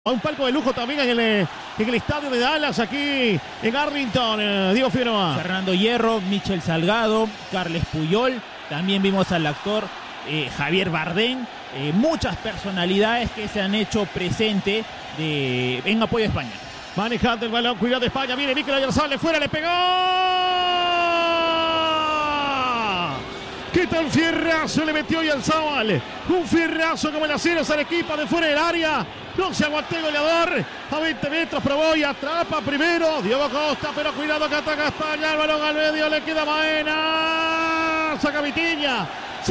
A un palco de lujo también en el estadio de Dallas, aquí en Arlington. Diego Figueroa. Fernando Hierro, Michel Salgado, Carles Puyol. También vimos al actor Javier Bardem. Muchas personalidades que se han hecho presente en apoyo a España. Manejando el balón, cuidado de España. Viene Mikel Oyarzabal, fuera, le pegó. ¿Qué tal fierrazo le metió Oyarzabal? Un fierrazo como el acero al equipo de fuera del área. No se aguantó el goleador. A 20 metros probó y atrapa primero Diego Costa, pero cuidado que ataca España. El balón al medio, le queda Baena. Saca Vitilla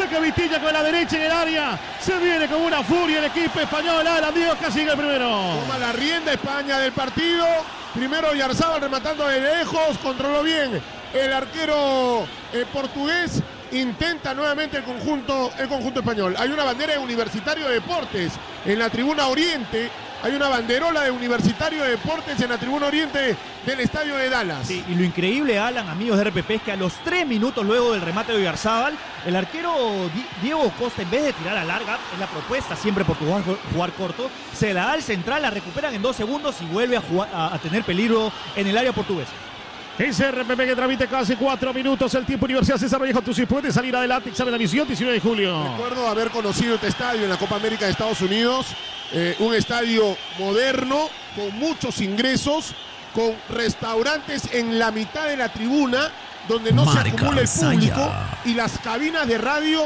con la derecha en el área. Se viene con una furia el equipo español. Alan Diego casi el primero. Toma la rienda España del partido. Primero Oyarzabal rematando de lejos. Controló bien el arquero portugués. Intenta nuevamente el conjunto español. Hay una bandera de Universitario de Deportes en la tribuna oriente. Hay una banderola de Universitario de Deportes en la tribuna oriente del estadio de Dallas. Sí, y lo increíble, Alan, amigos de RPP, es que a los 3 minutos luego del remate de Oyarzabal, el arquero Diego Costa, en vez de tirar a larga, es la propuesta siempre por jugar corto, se la da al central, la recuperan en 2 segundos y vuelve a tener peligro en el área portuguesa. Ese RPP que transmite casi 4 minutos el tiempo. Universidad César Vallejo, tú sí puedes salir adelante. Examen de admisión, 19 de julio. Recuerdo haber conocido este estadio en la Copa América de Estados Unidos. Un estadio moderno, con muchos ingresos, con restaurantes en la mitad de la tribuna, donde no se acumula el público. Y las cabinas de radio,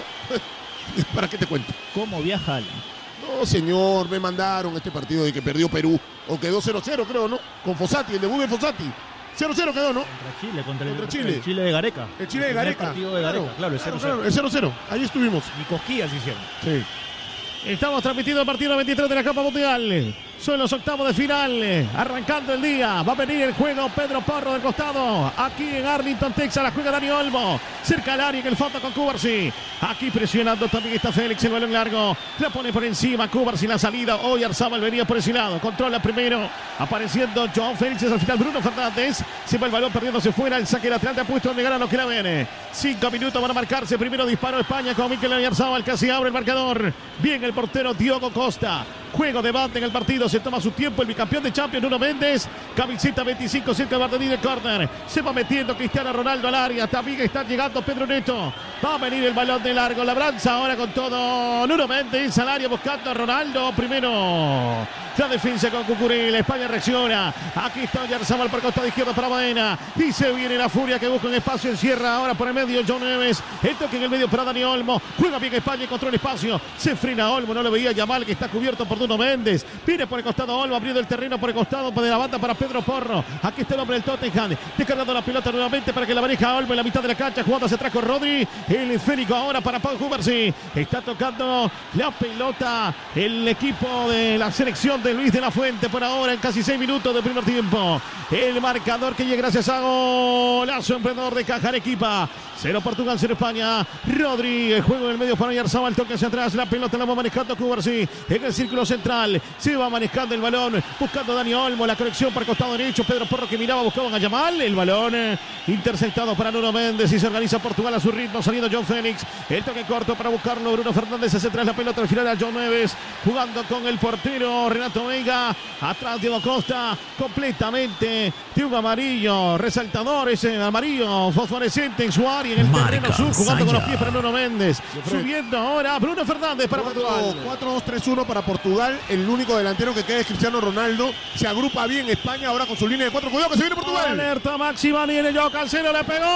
¿para qué te cuento? ¿Cómo viaja Alan? No, señor, me mandaron este partido de que perdió Perú. O quedó 0-0, creo, ¿no? Con Fossati, el debut de Fossati. 0-0 quedó, ¿no? Contra Chile. El Chile de Gareca. El Chile de Gareca. El partido de Gareca, claro, el 0-0. Claro, el 0-0. Ahí estuvimos. Ni cosquillas hicieron. Sí. Estamos transmitiendo el partido 23 de la Copa Mundial. Son los octavos de final. Arrancando el día. Va a venir el juego. Pedro Porro del costado. Aquí en Arlington, Texas. La juega Dani Olmo. Cerca al área en el fondo con Cubarsí. Aquí presionando también está Félix. El balón largo. La pone por encima. Cubarsí la salida. Oyarzabal venía por ese lado. Controla primero. Apareciendo João Félix. Es al final Bruno Fernández. Se va el balón perdiéndose fuera. El saque lateral ha puesto donde gana lo que la viene. 5 minutos van a marcarse. Primero disparo España con Mikel Oyarzabal. Casi abre el marcador. Bien el portero Diego Costa. Juego de banda en el partido. Se toma su tiempo el bicampeón de Champions, Nuno Méndez. Camiseta 25, cerca de Bardem de córner. Se va metiendo Cristiano Ronaldo al área. También está llegando Pedro Neto. Va a venir el balón de largo. Labranza ahora con todo. Nuno Méndez al área buscando a Ronaldo. Primero la defensa con Cucurella. España reacciona. Aquí está Oyarzabal por costado izquierdo para Baena. Y se viene la furia que busca un espacio. Encierra ahora por el medio John Neves. El toque en el medio para Dani Olmo. Juega bien España y controla el espacio. Se frena Olmo. No lo veía Yamal, que está cubierto por Nuno Méndez. Viene por el costado Olmo, abriendo el terreno por el costado de la banda para Pedro Porro. Aquí está el hombre del Tottenham. Descargando la pelota nuevamente para que la maneja Olmo en la mitad de la cancha. Jugando hacia atrás con Rodri. El esférico ahora para Paul Cubarsí. Está tocando la pelota el equipo de la selección de Luis de la Fuente por ahora en casi 6 minutos del primer tiempo. El marcador que llega gracias a golazo emprendedor de Caja Arequipa. 0 Portugal, 0 España. Rodri, el juego en el medio para Oyarzabal, toque hacia atrás, la pelota la va manejando Cubarsí en el círculo central. Se va manejando el balón, buscando a Dani Olmo, la conexión para el costado derecho. Pedro Porro que miraba, buscaban a Yamal. El balón interceptado para Nuno Méndez y se organiza Portugal a su ritmo, saliendo João Félix. El toque corto para buscarlo Bruno Fernández hacia atrás, la pelota al final a John Neves, jugando con el portero Renato Veiga. Atrás Diego Costa, completamente de un amarillo resaltador, ese amarillo fosforescente en su área, en el terreno sur, jugando con los pies para Nuno Méndez. Subiendo ahora Bruno Fernández para Portugal. 4-2-3-1 para Portugal. El único delantero que queda es Cristiano Ronaldo. Se agrupa bien España ahora con su línea de 4. Cuidado que se viene Portugal. Alerta máxima, viene João Cancelo, le pegó.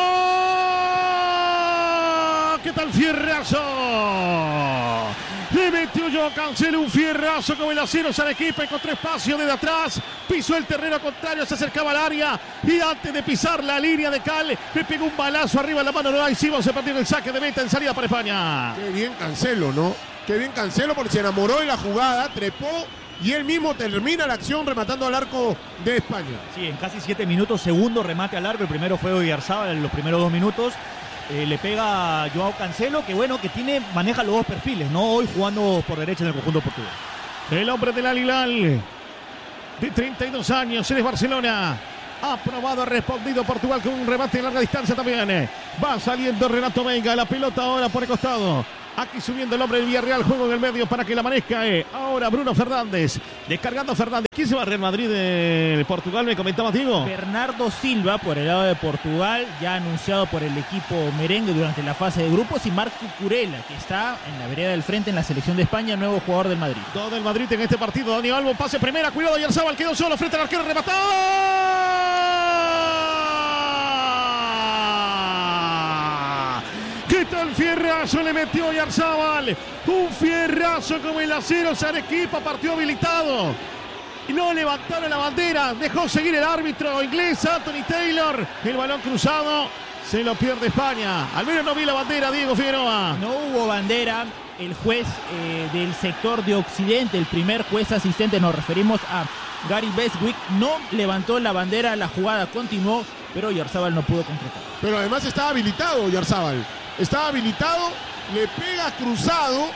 ¿Qué tal fierrazo? Le metió João Cancelo un fierrazo con el acero al equipo. Encontró espacio desde atrás. Pisó el terreno contrario, se acercaba al área. Y antes de pisar la línea de cal, le pegó un balazo arriba en la mano. No hay Simón, se perdió el saque de meta en salida para España. Qué bien Cancelo, ¿no? Qué bien Cancelo porque se enamoró de la jugada, trepó. Y él mismo termina la acción rematando al arco de España. Sí, en casi 7 minutos, segundo remate al arco. El primero fue Oyarzabal en los primeros 2 minutos. Le pega a João Cancelo, que bueno, que maneja los dos perfiles, ¿no? Hoy jugando por derecha en el conjunto portugués. El hombre del Al-Hilal, de 32 años, en Barcelona. Ha probado, ha respondido Portugal con un remate en larga distancia también. Va saliendo Renato Veiga, la pelota ahora por el costado. Aquí subiendo el hombre del Villarreal, juego en el medio para que la maneja. Ahora Bruno Fernández, descargando Fernández. ¿Quién se va a Real Madrid de Portugal? Me comentaba, Diego. Bernardo Silva por el lado de Portugal, ya anunciado por el equipo merengue durante la fase de grupos, y Marco Curela, que está en la vereda del frente en la selección de España, nuevo jugador del Madrid. Todo el Madrid en este partido. Dani Olmo, pase primera, cuidado, Oyarzabal quedó solo frente al arquero, remató. ¿Qué tal fierrazo le metió Oyarzabal? Un fierrazo como el acero, Arequipa partió habilitado. Y no levantaron la bandera, dejó seguir el árbitro inglés Anthony Taylor. El balón cruzado, se lo pierde España. Al menos no vi la bandera, Diego Figueroa. No hubo bandera. El juez del sector de Occidente, el primer juez asistente, nos referimos a Gary Beswick, no levantó la bandera, la jugada continuó, pero Oyarzabal no pudo concretar. Pero además estaba habilitado Oyarzabal. Estaba habilitado, le pega cruzado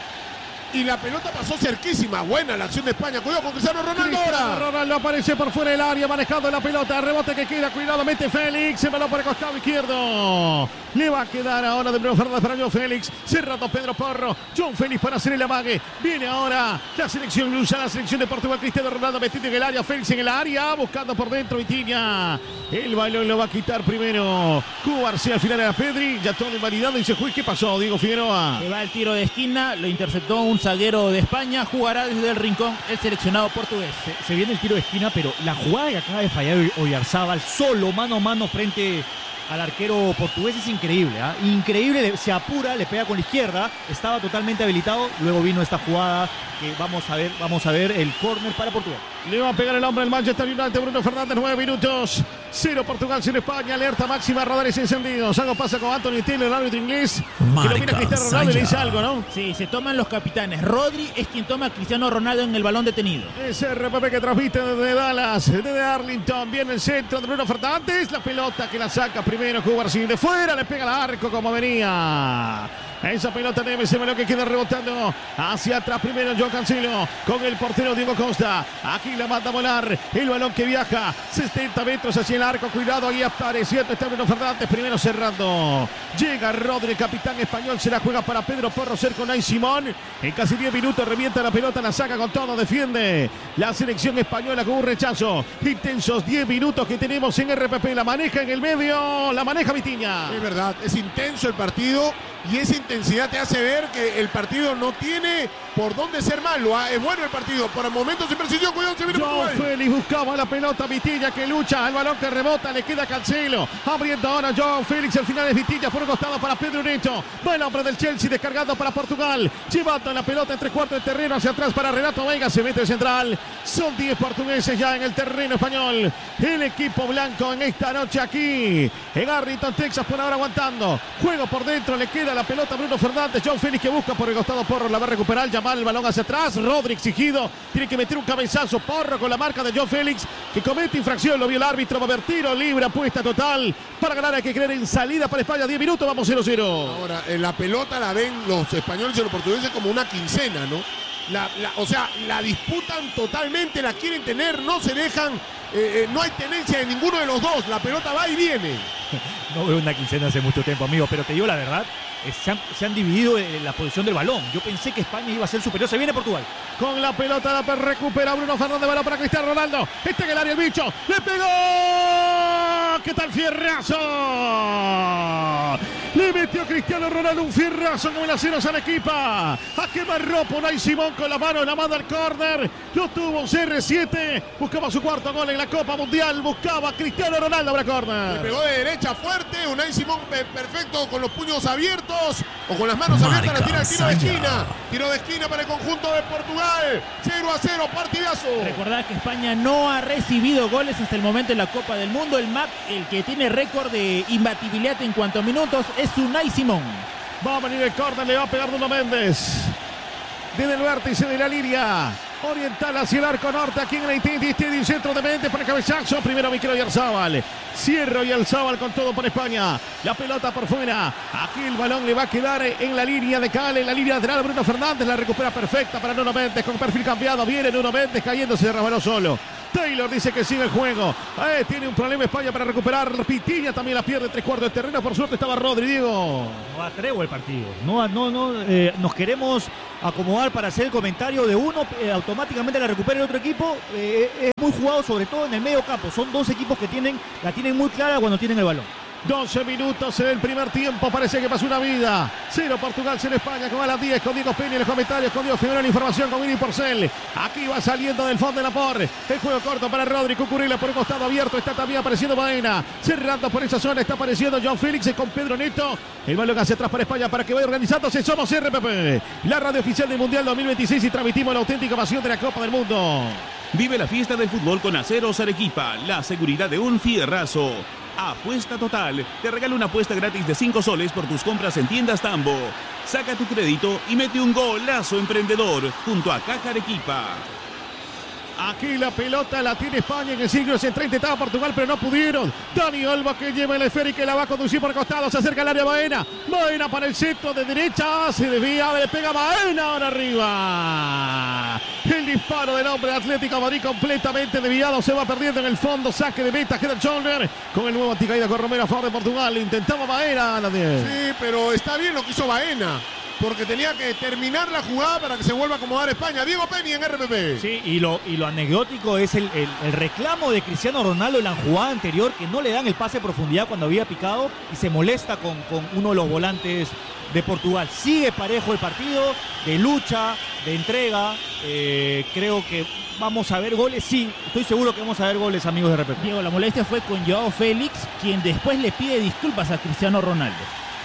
y la pelota pasó cerquísima. Buena la acción de España. Cuidado con Cristiano Ronaldo ahora. Ronaldo aparece por fuera del área, manejando la pelota. Rebote que queda, cuidado, mete Félix. El balón por el costado izquierdo. Le va a quedar ahora de Bruno Fernández para João Félix. Cerrando Pedro Porro. João Félix para hacer el amague. Viene ahora la selección lusa, la selección de Portugal. Cristiano Ronaldo metido en el área. Félix en el área, buscando por dentro Vitinha. El balón lo va a quitar primero Cubarsí. Al final era Pedri. Ya todo invalidado. Dice juez, ¿qué pasó, Diego Figueroa? Se va el tiro de esquina, lo interceptó un zaguero de España. Jugará desde el rincón el seleccionado portugués. Se viene el tiro de esquina, pero la jugada que acaba de fallar Oyarzabal solo mano a mano frente al arquero portugués es increíble, ¿eh? Increíble, se apura, le pega con la izquierda, estaba totalmente habilitado, luego vino esta jugada que vamos a ver el córner para Portugal. Le va a pegar el hombre del Manchester United, Bruno Fernández, 9 minutos, 0 Portugal, 0 España, alerta máxima, radares encendidos. Algo pasa con Anthony Taylor, el árbitro inglés, que lo mira a Cristiano Ronaldo y le dice algo, ¿no? Sí, se toman los capitanes. Rodri es quien toma a Cristiano Ronaldo en el balón detenido. Es RPP que transmite desde Dallas, desde Arlington, viene el centro de Bruno Fernández, la pelota que la saca primero Cubarsí, de fuera le pega al arco como venía. Esa pelota debe ser lo que queda rebotando hacia atrás primero João Cancelo con el portero Diego Costa. Aquí la manda a volar el balón que viaja 70 metros hacia el arco. Cuidado, ahí apareciendo está Bruno Fernández primero cerrando. Llega Rodri, capitán español, se la juega para Pedro Porro cerca con Unai Simón. En casi 10 minutos revienta la pelota, la saca con todo, defiende la selección española con un rechazo. Intensos 10 minutos que tenemos en RPP. La maneja en el medio, la maneja Vitinha. Es verdad, es intenso el partido. Y esa intensidad te hace ver que el partido no tiene por dónde ser malo. Es bueno el partido. Por el momento sin precisión. Cuidado, se viene João Félix buscaba la pelota. Vitinha que lucha. El balón que rebota. Le queda Cancelo. Abriendo ahora João Félix. Al final es Vitinha por un costado para Pedro Neto. Va el hombre del Chelsea descargado para Portugal. Llevando la pelota entre cuarto de terreno hacia atrás para Renato Veiga. Se mete el central. Son 10 portugueses ya en el terreno español. El equipo blanco en esta noche aquí en Arlington, Texas. Por ahora aguantando. Juego por dentro. Le queda la pelota Bruno Fernández. João Félix que busca por el costado. Porro la va a recuperar. Llamar el balón hacia atrás. Rodri exigido. Tiene que meter un cabezazo. Porro con la marca de João Félix que comete infracción. Lo vio el árbitro. Va a haber tiro libre. Apuesta total. Para ganar hay que creer en salida para España. 10 minutos. Vamos 0-0. Ahora, la pelota la ven los españoles y los portugueses como una quincena, ¿no? O sea, la disputan totalmente. La quieren tener. No se dejan. No hay tenencia de ninguno de los dos. La pelota va y viene. No veo una quincena hace mucho tiempo, amigo, pero te digo la verdad, se han dividido en la posición del balón. Yo pensé que España iba a ser superior. Se viene Portugal. Con la pelota la recupera Bruno Fernández. Balón para Cristiano Ronaldo. Está en el área el bicho. ¡Le pegó! ¿Qué tal fierrazo? Le metió Cristiano Ronaldo un fierrazo como el acero a la equipa. A quemar ropa Unai Simón con la mano. La manda al córner. Lo tuvo CR7. Buscaba su cuarto gol en la Copa Mundial. Buscaba a Cristiano Ronaldo para córner. Le pegó de derecha fuerte. Unai Simón perfecto con los puños abiertos. O con las manos abiertas. La tira el tiro de esquina. Tiro de esquina para el conjunto de Portugal. 0-0. Partidazo. Recordad que España no ha recibido goles hasta el momento en la Copa del Mundo. El que tiene récord de imbatibilidad en cuanto a minutos es Unai Simón. Va a venir el córner, le va a pegar Nuno Méndez. Desde el vértice de la línea oriental hacia el arco norte, aquí en el AT&T Stadium, centro de Méndez para el cabezazo. Primero Mikel Oyarzabal. Cierra Oyarzabal con todo por España. La pelota por fuera. Aquí el balón le va a quedar en la línea de Cale, en la línea lateral. Bruno Fernández la recupera perfecta para Nuno Méndez con perfil cambiado. Viene Nuno Méndez cayendo, se resbaló solo. Taylor dice que sigue el juego. Tiene un problema España para recuperar. Pitiña también la pierde 3/4 de terreno. Por suerte estaba Rodri, Diego. No da tregua el partido. Nos queremos acomodar para hacer el comentario de uno. Automáticamente la recupera el otro equipo. Es muy jugado, sobre todo en el medio campo. Son dos equipos que la tienen muy clara cuando tienen el balón. 12 minutos en el primer tiempo, parece que pasó una vida. 0 Portugal, 0 España, con Alan 10, con Diego Peña en los comentarios, con Diego Figueroa en la información, con Willy Porcel. Aquí va saliendo del fondo de la por. El juego corto para Rodri, Cucurella por un costado abierto, está también apareciendo Baena. Cerrando por esa zona, está apareciendo João Félix con Pedro Neto. El balón hacia atrás para España para que vaya organizándose. Somos RPP, la radio oficial del Mundial 2026 y transmitimos la auténtica pasión de la Copa del Mundo. Vive la fiesta del fútbol con Aceros Arequipa, la seguridad de un fierrazo. Apuesta Total, te regala una apuesta gratis de 5 soles por tus compras en tiendas Tambo. Saca tu crédito y mete un golazo emprendedor junto a Caja Arequipa. Aquí la pelota la tiene España en el siglo central. Intentaba Portugal, pero no pudieron. Dani Olmo que lleva el esférico y la va a conducir por costado. Se acerca al área Baena. Baena para el centro de derecha. Se desvía, le pega Baena ahora arriba. El disparo del hombre Atlético de Madrid completamente desviado. Se va perdiendo en el fondo. Saque de meta. Head and shoulder. Con el nuevo anticaída con Romero a favor de Portugal. Intentaba Baena. Sí, pero está bien lo que hizo Baena, porque tenía que terminar la jugada para que se vuelva a acomodar España. Diego Peña en RPP. Sí, y lo anecdótico es el reclamo de Cristiano Ronaldo en la jugada anterior, que no le dan el pase a profundidad cuando había picado y se molesta con uno de los volantes de Portugal. Sigue parejo el partido, de lucha, de entrega. Creo que vamos a ver goles. Sí, estoy seguro que vamos a ver goles, amigos de RPP. Diego, la molestia fue con João Félix, quien después le pide disculpas a Cristiano Ronaldo.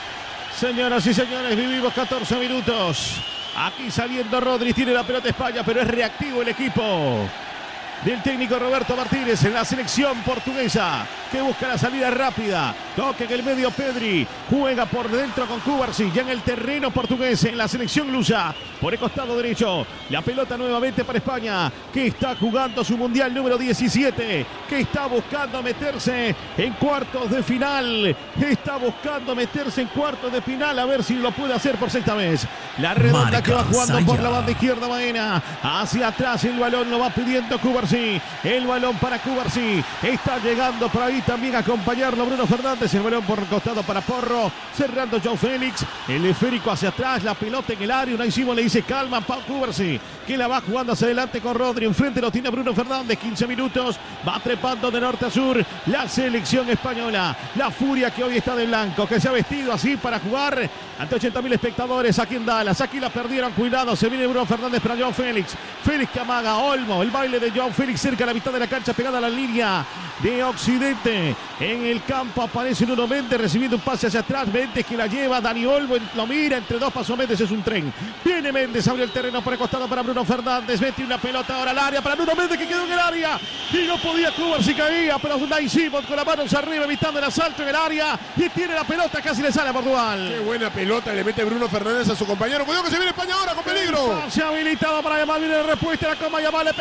Señoras y señores, vivimos 14 minutos. Aquí saliendo Rodri, tiene la pelota España, pero es reactivo el equipo del técnico Roberto Martínez en la selección portuguesa, que busca la salida rápida. Toque en el medio Pedri, juega por dentro con Cubarsí, ya en el terreno portugués, en la selección lusa, por el costado derecho. La pelota nuevamente para España, que está jugando su mundial número 17, que está buscando meterse en cuartos de final. Está buscando meterse en cuartos de final, a ver si lo puede hacer por sexta vez. La redonda que va jugando por la banda izquierda Baena. Hacia atrás el balón lo va pidiendo Cubarsí. El balón para Cubarsí. Está llegando por ahí también a acompañarlo Bruno Fernández. El balón por el costado para Porro. Cerrando João Félix. El esférico hacia atrás. La pelota en el área. Unai Simón le dice calma Pau Cubarsí, que la va jugando hacia adelante con Rodri. Enfrente lo tiene Bruno Fernández. 15 minutos. Va trepando de norte a sur la selección española. La furia que hoy está de blanco, que se ha vestido así para jugar ante 80.000 espectadores aquí en Dallas. Aquí la perdieron. Cuidado. Se viene Bruno Fernández para João Félix. Félix que amaga Olmo. El baile de João Félix cerca de la mitad de la cancha, pegada a la línea de Occidente. En el campo aparece Nuno Méndez recibiendo un pase hacia atrás. Méndez que la lleva. Dani Olmo lo mira. Entre dos pasos Méndez, es un tren. Viene Méndez, abre el terreno por el costado para Bruno Fernández. Mete una pelota ahora al área para Nuno Méndez, que quedó en el área. Y no podía Cubar si caía. Pero Unai Simón con las manos arriba evitando el asalto en el área. Y tiene la pelota, casi le sale a Portugal. Qué buena pelota le mete Bruno Fernández a su compañero. Cuidado que se viene España ahora con peligro. Se ha habilitado para Yamal. Viene la respuesta. La coma Yamal le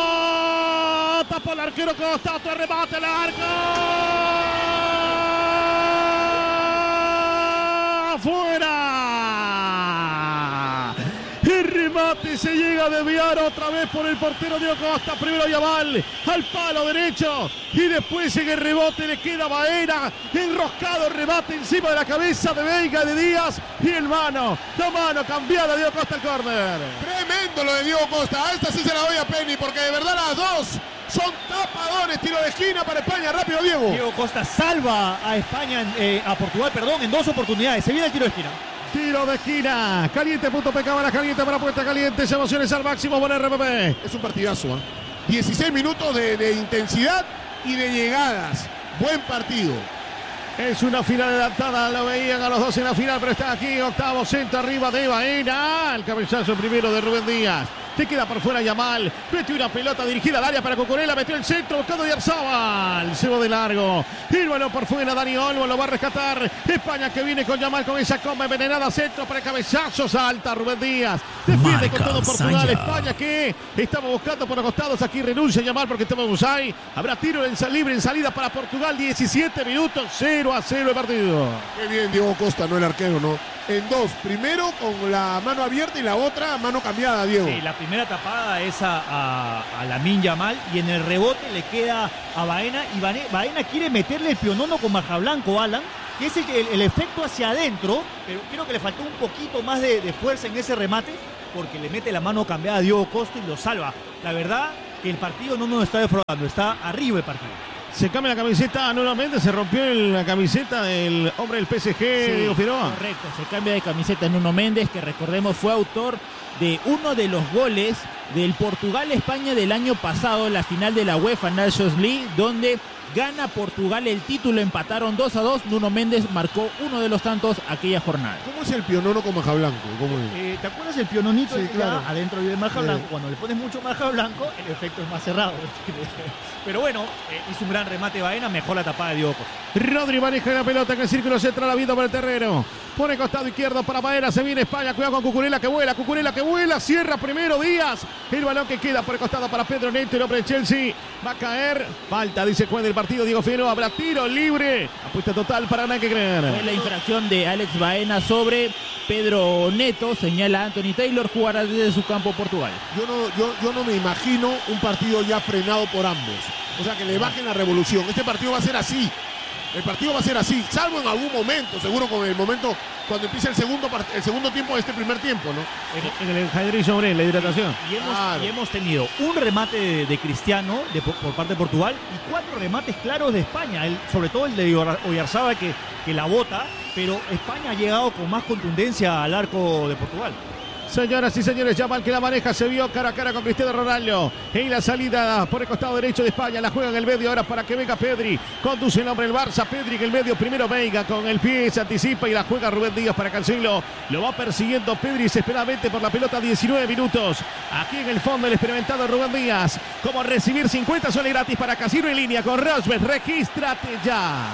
pegó. Tapa el arquero Costa. Otro remate largo. ¡Fuera! El remate se llega a desviar otra vez por el portero Diego Costa. Primero Yamal al palo derecho y después en el rebote le queda Baena. Enroscado, remate encima de la cabeza de Veiga, de Díaz, y la mano cambiada Diego Costa al córner. Tremendo lo de Diego Costa. A esta sí se la doy a Penny, porque de verdad las dos son tapadores. Tiro de esquina para España. Rápido, Diego. Diego Costa salva a España, a Portugal, en 2 oportunidades. Se viene el tiro de esquina. Tiro de esquina. Caliente.p, cámara caliente para puesta caliente. Emociones al máximo por RPP. Es un partidazo, ¿eh? 16 minutos de intensidad y de llegadas. Buen partido. Es una final adelantada, lo veían a los dos en la final, pero está aquí, octavo centro arriba de Baena. El cabezazo primero de Rubén Díaz. Te queda por fuera Yamal. Metió una pelota dirigida al área para Cucurella. Metió el centro buscando a Oyarzabal. Se va de largo. El balón por fuera. Dani Olmo lo va a rescatar. España que viene con Yamal con esa comba envenenada. Centro para el cabezazo. Salta Rubén Díaz. Defiende con todo Portugal. España que estamos buscando por los costados. Aquí renuncia Yamal porque estamos en Usai. Habrá tiro libre en salida para Portugal. 17 minutos. 0-0 el partido. Qué bien Diego Costa, no el arquero, ¿no? En dos. Primero con la mano abierta y la otra mano cambiada, Diego. Sí, la primera tapada es a Lamine Yamal y en el rebote le queda a Baena y Baena quiere meterle el pionono con Marja Blanco, Alan, que es el efecto hacia adentro, pero creo que le faltó un poquito más de fuerza en ese remate porque le mete la mano cambiada a Diogo Costa y lo salva. La verdad que el partido no nos está defraudando, está arriba el partido. Se cambia la camiseta nuevamente, se rompió la camiseta del hombre del PSG, Diego Figueroa. Correcto, se cambia de camiseta Nuno Méndez, que recordemos fue autor de uno de los goles del Portugal-España del año pasado, la final de la UEFA Nations League, donde gana Portugal el título, empataron 2-2, Nuno Méndez marcó uno de los tantos aquella jornada. ¿Cómo es el pionono con Marja Blanco? ¿Cómo es? ¿Te acuerdas el piononito? Sí, claro. Adentro vive Marja Blanco. Cuando le pones mucho Marja Blanco, el efecto es más cerrado. Pero bueno, hizo un gran remate Baena, mejor la tapada de Diogo. Rodri maneja la pelota en el círculo central, habiendo por el terreno. Por el costado izquierdo para Baena, se viene España, cuidado con Cucurella que vuela, cierra primero Díaz. El balón que queda por el costado para Pedro Neto, el hombre de Chelsea. Va a caer, falta, dice juez del partido, Diego Figueroa, habrá tiro libre. Apuesta total para nada que creer. Fue la infracción de Alex Baena sobre Pedro Neto, señala Anthony Taylor, jugará desde su campo Portugal. Yo no me imagino un partido ya frenado por ambos. O sea, que le bajen la revolución. Este partido va a ser así. El partido va a ser así, salvo en algún momento, seguro con el momento cuando empiece el segundo tiempo de este primer tiempo, ¿no? En el Jair sobre la hidratación. Y hemos tenido un remate de Cristiano por parte de Portugal y 4 remates claros de España, sobre todo el de Oyarzábal que la bota, pero España ha llegado con más contundencia al arco de Portugal. Señoras y señores, Yamal que la maneja, se vio cara a cara con Cristiano Ronaldo. En la salida por el costado derecho de España, la juega en el medio ahora para que venga Pedri. Conduce el hombre del Barça, Pedri en el medio, primero Veiga con el pie, se anticipa y la juega Rubén Díaz para Cancelo. Lo va persiguiendo Pedri desesperadamente por la pelota, 19 minutos. Aquí en el fondo el experimentado Rubén Díaz. Como recibir 50 soles gratis para Casino en línea con Rosbet. Regístrate ya.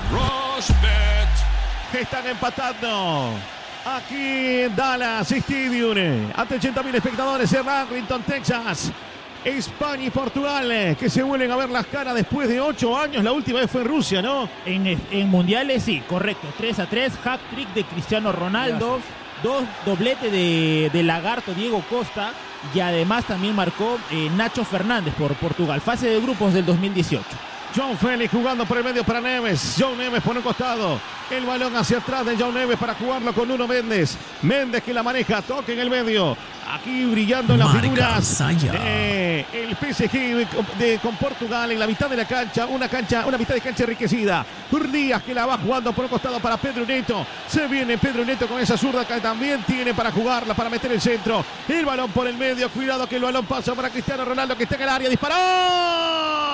Rosbet. Están empatando. Aquí en Dallas Stadium, ante 80.000 espectadores en Arlington, Texas. España y Portugal, que se vuelven a ver las caras después de 8 años. La última vez fue en Rusia, ¿no? En mundiales, sí, correcto. 3-3, hat-trick de Cristiano Ronaldo. Gracias. 2 dobletes de Lagarto, Diego Costa. Y además también marcó Nacho Fernández por Portugal. Fase de grupos del 2018. John Félix jugando por el medio para Neves. John Neves por un costado. El balón hacia atrás de John Neves para jugarlo con Nuno Méndez. Méndez que la maneja, toque en el medio. Aquí brillando en las figuras el PSG con Portugal en la mitad de la cancha. Una mitad de cancha enriquecida. Díaz que la va jugando por un costado para Pedro Neto. Se viene Pedro Neto con esa zurda que también tiene para jugarla, para meter el centro. El balón por el medio. Cuidado que el balón pasa para Cristiano Ronaldo que está en el área. ¡Disparó!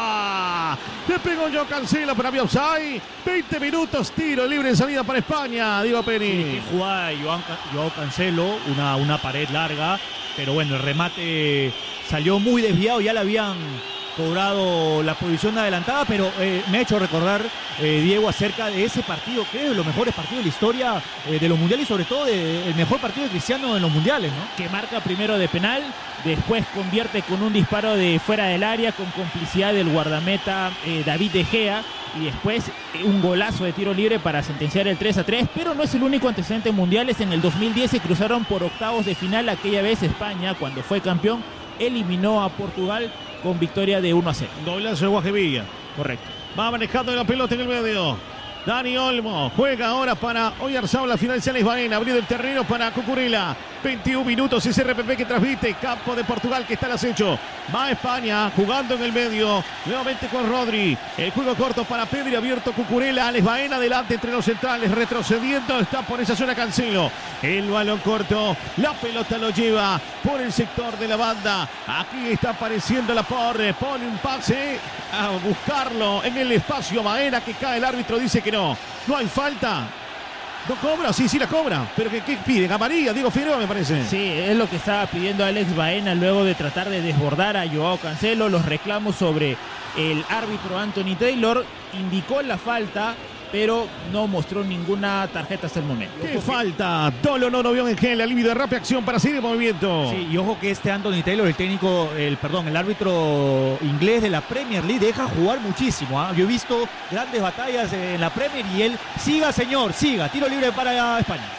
Le pegó Joao Cancelo, pero había offside. 20 minutos, tiro libre en salida para España, Diego Peni. Sí, jugada de Joao Cancelo, una pared larga, pero bueno, el remate salió muy desviado, ya le habían cobrado la posición adelantada, pero me ha hecho recordar, Diego, acerca de ese partido, que es de los mejores partidos de la historia de los mundiales y sobre todo el mejor partido de Cristiano en los mundiales, ¿no? Que marca primero de penal, después convierte con un disparo de fuera del área con complicidad del guardameta David De Gea y después un golazo de tiro libre para sentenciar el 3-3, pero no es el único antecedente en mundiales. En el 2010 se cruzaron por octavos de final, aquella vez España, cuando fue campeón, eliminó a Portugal con victoria de 1-0. Golazo de Guajevilla. Correcto. Va manejando la pelota en el medio. Dani Olmo juega ahora para Oyarzábal, la final de Baena, abriendo el terreno para Cucurella. 21 minutos, ese RPP que transmite campo de Portugal que está al acecho. Va España jugando en el medio, nuevamente con Rodri. El juego corto para Pedri, abierto Cucurella. Alex Baena adelante entre los centrales, retrocediendo, está por esa zona Cancelo. El balón corto, la pelota lo lleva por el sector de la banda. Aquí está apareciendo la Porre, pone un pase a buscarlo en el espacio. Baena que cae, el árbitro dice que no hay falta. ¿No cobra? Sí, la cobra. ¿Pero qué pide? Amarilla, Diego Figueroa, me parece. Sí, es lo que estaba pidiendo Alex Baena luego de tratar de desbordar a Joao Cancelo. Los reclamos sobre el árbitro Anthony Taylor. Indicó la falta, pero no mostró ninguna tarjeta hasta el momento. ¿Qué falta? Dolo no vio en gel, la alivio de rápida acción para seguir en movimiento. Sí, y ojo que Anthony Taylor, el árbitro inglés de la Premier League, deja jugar muchísimo. Yo he visto grandes batallas en la Premier y él, siga, tiro libre para España.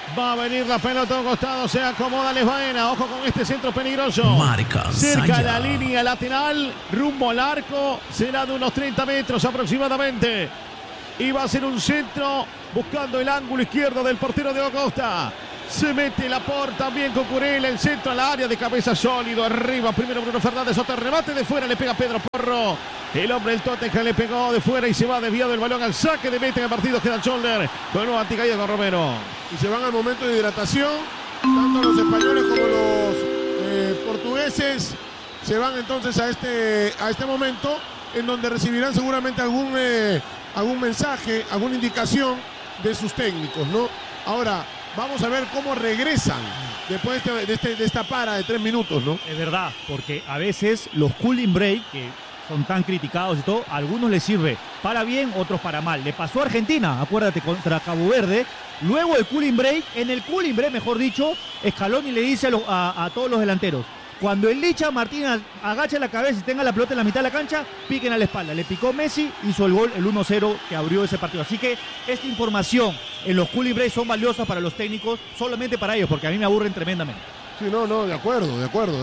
Va a venir la pelota a un costado, se acomoda Les Baena. Ojo con este centro peligroso. Marca Cerca de Saya. la línea lateral, rumbo al arco. Será de unos 30 metros aproximadamente. Y va a ser un centro buscando el ángulo izquierdo del portero de Costa. Se mete Laporte también con Cucurella. El centro al área de cabeza sólido. Arriba primero Bruno Fernández. Otro remate de fuera. Le pega Pedro Porro. El hombre del Tottenham le pegó de fuera y se va desviado el balón al saque de meta en el partido. Queda Scholler con una anticaída con Romero. Y se van al momento de hidratación. Tanto los españoles como los portugueses se van entonces a este momento en donde recibirán seguramente algún mensaje, alguna indicación de sus técnicos, ¿no? Ahora, vamos a ver cómo regresan después de esta para de 3 minutos, ¿no? Es verdad, porque a veces los cooling break, que son tan criticados y todo, a algunos les sirve para bien, otros para mal. Le pasó a Argentina, acuérdate, contra Cabo Verde. Luego el cooling break, mejor dicho, Scaloni le dice a todos los delanteros: cuando el Licha Martínez agache la cabeza y tenga la pelota en la mitad de la cancha, piquen a la espalda. Le picó Messi, hizo el gol, el 1-0 que abrió ese partido. Así que esta información en los cooling breaks son valiosas para los técnicos, solamente para ellos, porque a mí me aburren tremendamente. Sí, no, de acuerdo.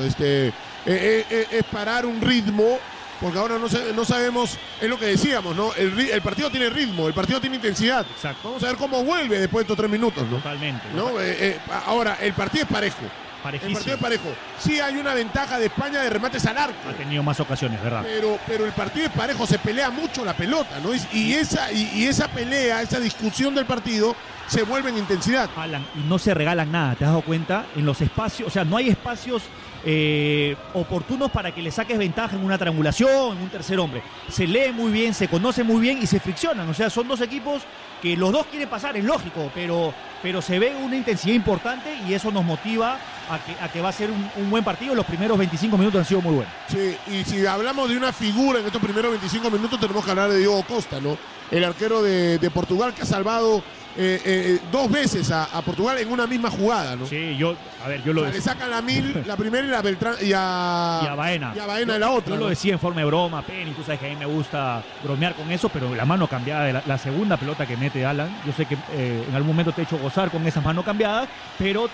Es parar un ritmo, porque ahora no sabemos, es lo que decíamos, ¿no? El partido tiene ritmo, el partido tiene intensidad. Exacto. Vamos a ver cómo vuelve después de estos 3 minutos, ¿no? Totalmente. ¿No? Ahora, el partido es parejo. Parejísimo. El partido es parejo. Sí hay una ventaja de España de remates al arco. Ha tenido más ocasiones, ¿verdad? Pero el partido es parejo, se pelea mucho la pelota, ¿no? Y esa pelea, esa discusión del partido se vuelve en intensidad. Alan, y no se regalan nada, ¿te has dado cuenta? En los espacios, o sea, no hay espacios oportunos para que le saques ventaja en una triangulación, en un tercer hombre. Se lee muy bien, se conoce muy bien y se friccionan. O sea, son dos equipos que los dos quieren pasar, es lógico, pero se ve una intensidad importante y eso nos motiva a que va a ser un buen partido. Los primeros 25 minutos han sido muy buenos. Sí, y si hablamos de una figura en estos primeros 25 minutos, tenemos que hablar de Diogo Costa, ¿no? El arquero de Portugal, que ha salvado 2 veces a Portugal en una misma jugada, ¿no? Sí, yo lo Le sacan la primera y la Beltrán y a Baena. Y a Baena de la otra. Yo lo ¿no? decía en forma de broma, Penny, tú sabes que a mí me gusta bromear con eso, pero la mano cambiada de la segunda pelota que mete Alan, yo sé que en algún momento te he hecho gozar con esas manos cambiadas, pero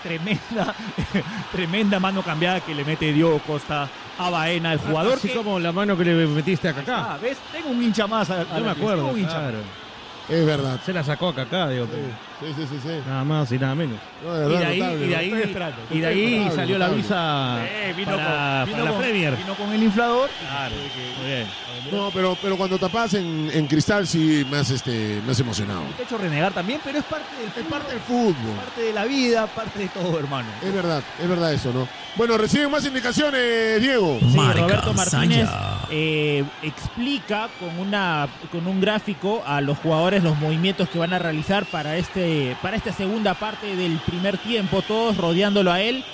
tremenda mano cambiada que le mete Diogo Costa a Baena, el jugador. Así como la mano que le metiste a Kaká. ¿Ves? Tengo un hincha más. Yo me acuerdo, tengo un hincha claro. Es verdad. Se la sacó a Kaká, digo. Sí. Nada más y nada menos. No, de verdad, Y de ahí notable, salió la notable. visa Vino para la Premier. Vino con el inflador. Claro, muy bien. No, pero cuando tapas en cristal sí me has emocionado. Te he hecho renegar también, pero es parte del Es fútbol, parte del fútbol. parte de la vida, parte de todo, hermano. Es verdad eso, ¿no? Bueno, reciben más indicaciones, Diego. Sí, Marca Roberto Martínez Saya. explica con un gráfico a los jugadores los movimientos que van a realizar para esta segunda parte del primer tiempo, todos rodeándolo a él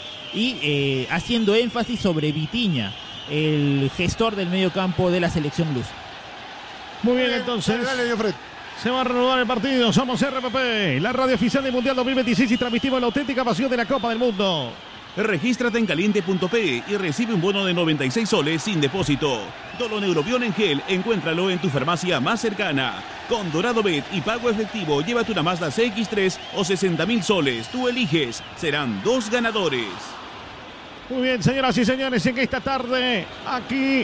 y haciendo énfasis sobre Vitinha, el gestor del medio campo de la selección lusa. Muy bien, entonces. Dale, Jofred. Se va a reanudar el partido. Somos RPP, la radio oficial del Mundial 2026 y transmitimos la auténtica pasión de la Copa del Mundo. Regístrate en caliente.p y recibe un bono de 96 soles sin depósito. Doloneurobión en gel, encuéntralo en tu farmacia más cercana. Con Dorado Bet y pago efectivo, llévate una Mazda CX-3 o 60.000 soles. Tú eliges. Serán 2 ganadores. Muy bien, señoras y señores, en esta tarde, aquí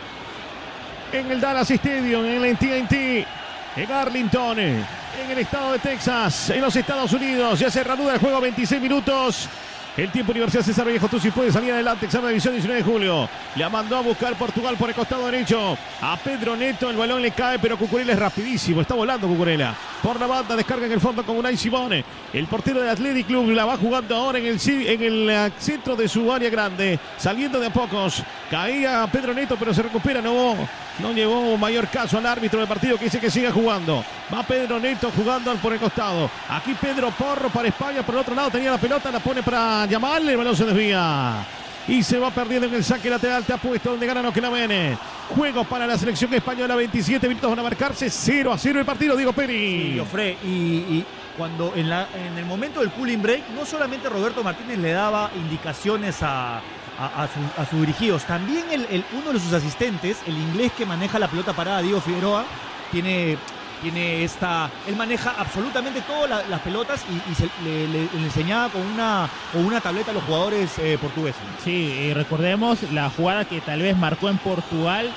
en el Dallas Stadium, en el TNT, en Arlington, en el estado de Texas, en los Estados Unidos, ya se reanuda el juego, 26 minutos. El tiempo Universidad César Vallejo, tú sí puedes salir adelante, examen de división 19 de julio. La mandó a buscar Portugal por el costado derecho. A Pedro Neto, el balón le cae, pero Cucurella es rapidísimo, está volando Cucurella. Por la banda, descarga en el fondo con Unai Simone. El portero del Athletic Club la va jugando ahora en el centro de su área grande, saliendo de a pocos. Caía Pedro Neto, pero se recupera, no llevó mayor caso al árbitro del partido que dice que siga jugando. Va Pedro Neto jugando por el costado. Aquí Pedro Porro para España, por el otro lado tenía la pelota, la pone para Yamal, el balón se desvía. Y se va perdiendo en el saque lateral, te ha puesto donde gana que la viene. Juego para la selección española, 27 minutos van a marcarse, 0-0 el partido, Diego Peri. Sí, Ofre, y cuando en el momento del cooling break, no solamente Roberto Martínez le daba indicaciones a sus dirigidos, también uno de sus asistentes, el inglés que maneja la pelota parada, Diego Figueroa, tiene tiene él maneja absolutamente todas las pelotas y le enseñaba con una tableta a los jugadores portugueses. Sí, recordemos la jugada que tal vez marcó en Portugal,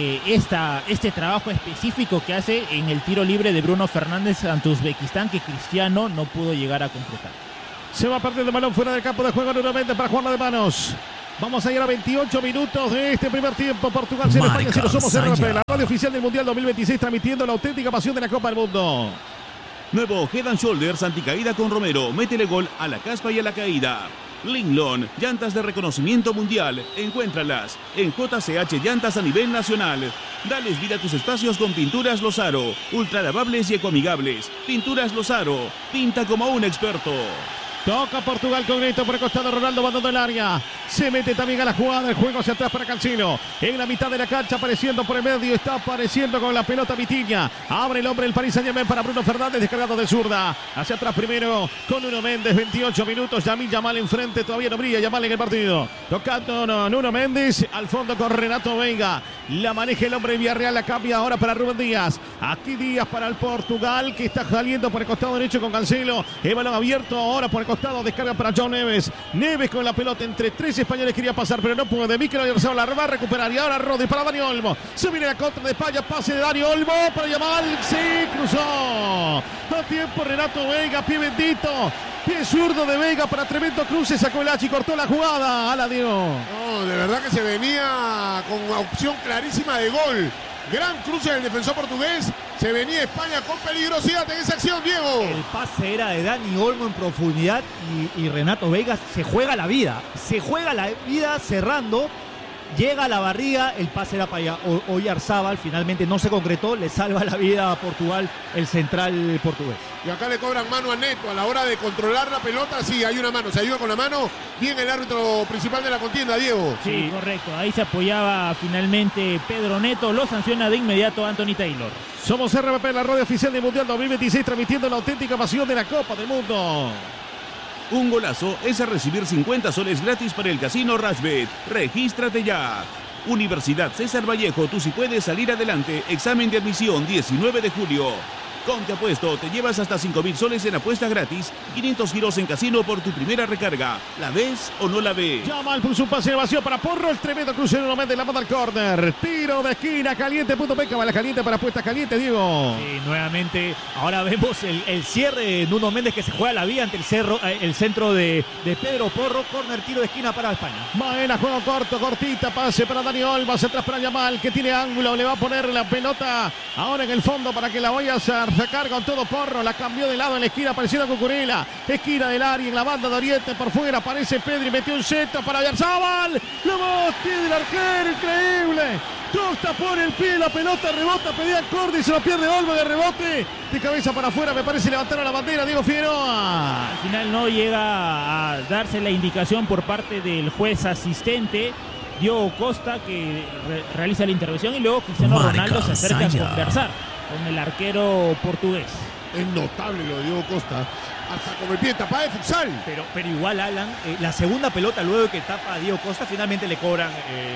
este trabajo específico que hace en el tiro libre de Bruno Fernández ante Uzbekistán, que Cristiano no pudo llegar a completar. Se va a perder el balón fuera del campo de juego nuevamente para jugarla de manos. Vamos a ir a 28 minutos de este primer tiempo. Portugal 0, España 0. Somos RP, la radio oficial del Mundial 2026, transmitiendo la auténtica pasión de la Copa del Mundo. Nuevo Head and Shoulders anticaída con Romero. Métele gol a la caspa y a la caída. Linglon, llantas de reconocimiento mundial. Encuéntralas en JCH Llantas a nivel nacional. Dales vida a tus espacios con Pinturas Lozaro. Ultra lavables y ecoamigables. Pinturas Lozaro. Pinta como un experto. Toca Portugal con Neto por el costado. Ronaldo mandando el área. Se mete también a la jugada. El juego hacia atrás para Cancelo. En la mitad de la cancha, apareciendo por el medio. Está apareciendo con la pelota Vitinha. Abre el hombre el Paris Saint-Germain para Bruno Fernández. Descargado de zurda. Hacia atrás primero con Nuno Méndez. 28 minutos. Yamil Yamal enfrente. Todavía no brilla Yamal en el partido. Tocando Nuno Méndez. Al fondo con Renato Veiga. La maneja el hombre de Villarreal. La cambia ahora para Rubén Díaz. Aquí Díaz para el Portugal, que está saliendo por el costado derecho con Cancelo. El balón abierto ahora por el costado. Descarga para John Neves. Neves con la pelota entre tres españoles. Quería pasar, pero no puede. Mikel Oyarzabal la va a recuperar. Y ahora Rodri para Dani Olmo. Se viene la contra de España. Pase de Dani Olmo para Yamal. Sí, cruzó. A tiempo Renato Veiga. Pie bendito. Pie zurdo de Veiga para tremendo cruce. Sacó el H y cortó la jugada. A la dio. No, de verdad que se venía con una opción clarísima de gol. Gran cruce del defensor portugués. Se venía España con peligrosidad en esa acción, Diego. El pase era de Dani Olmo en profundidad y Renato Veiga se juega la vida. Se juega la vida cerrando. Llega a la barriga, el pase era para Oyarzabal, finalmente no se concretó, le salva la vida a Portugal el central portugués. Y acá le cobran mano a Neto a la hora de controlar la pelota. Sí, hay una mano, se ayuda con la mano. Bien el árbitro principal de la contienda, Diego. Sí, correcto. Ahí se apoyaba finalmente Pedro Neto. Lo sanciona de inmediato Anthony Taylor. Somos RPP, la radio oficial del Mundial 2026, transmitiendo la auténtica pasión de la Copa del Mundo. Un golazo es a recibir 50 soles gratis para el Casino Rashbet. Regístrate ya. Universidad César Vallejo, tú sí puedes salir adelante. Examen de admisión 19 de julio. Con Te Apuesto te llevas hasta 5.000 soles en apuesta gratis, 500 giros en casino por tu primera recarga. ¿La ves o no la ves? Yamal puso un pase de vacío para Porro, el tremendo cruce de Nuno Méndez, la manda al córner. Tiro de esquina, caliente.peca, bala caliente para apuestas calientes, Diego. Sí, nuevamente, ahora vemos el cierre de Nuno Méndez que se juega la vida ante el centro de Pedro Porro, córner, tiro de esquina para España. Maena, juego corto, cortita, pase para Dani Olmo, hacia atrás para Yamal, que tiene ángulo, le va a poner la pelota ahora en el fondo para que la vaya a sacar con todo Porro, la cambió de lado en la esquina, apareciendo Cucurella, esquina del área, en la banda de Oriente, por fuera aparece Pedri, metió un centro para Oyarzabal, la pie del arquero, increíble, Costa pone el pie, la pelota rebota, pedía Cordi y se lo pierde Olmo de rebote, de cabeza para afuera, me parece levantaron la bandera, Diego Figueroa. Al final no llega a darse la indicación por parte del juez asistente, Diogo Costa, que realiza la intervención, y luego Cristiano Ronaldo se acerca a conversar con el arquero portugués. Es notable lo de Diogo Costa. Hasta con el pie tapada de futsal. Pero igual, Alan, la segunda pelota luego que tapa a Diogo Costa, finalmente le cobran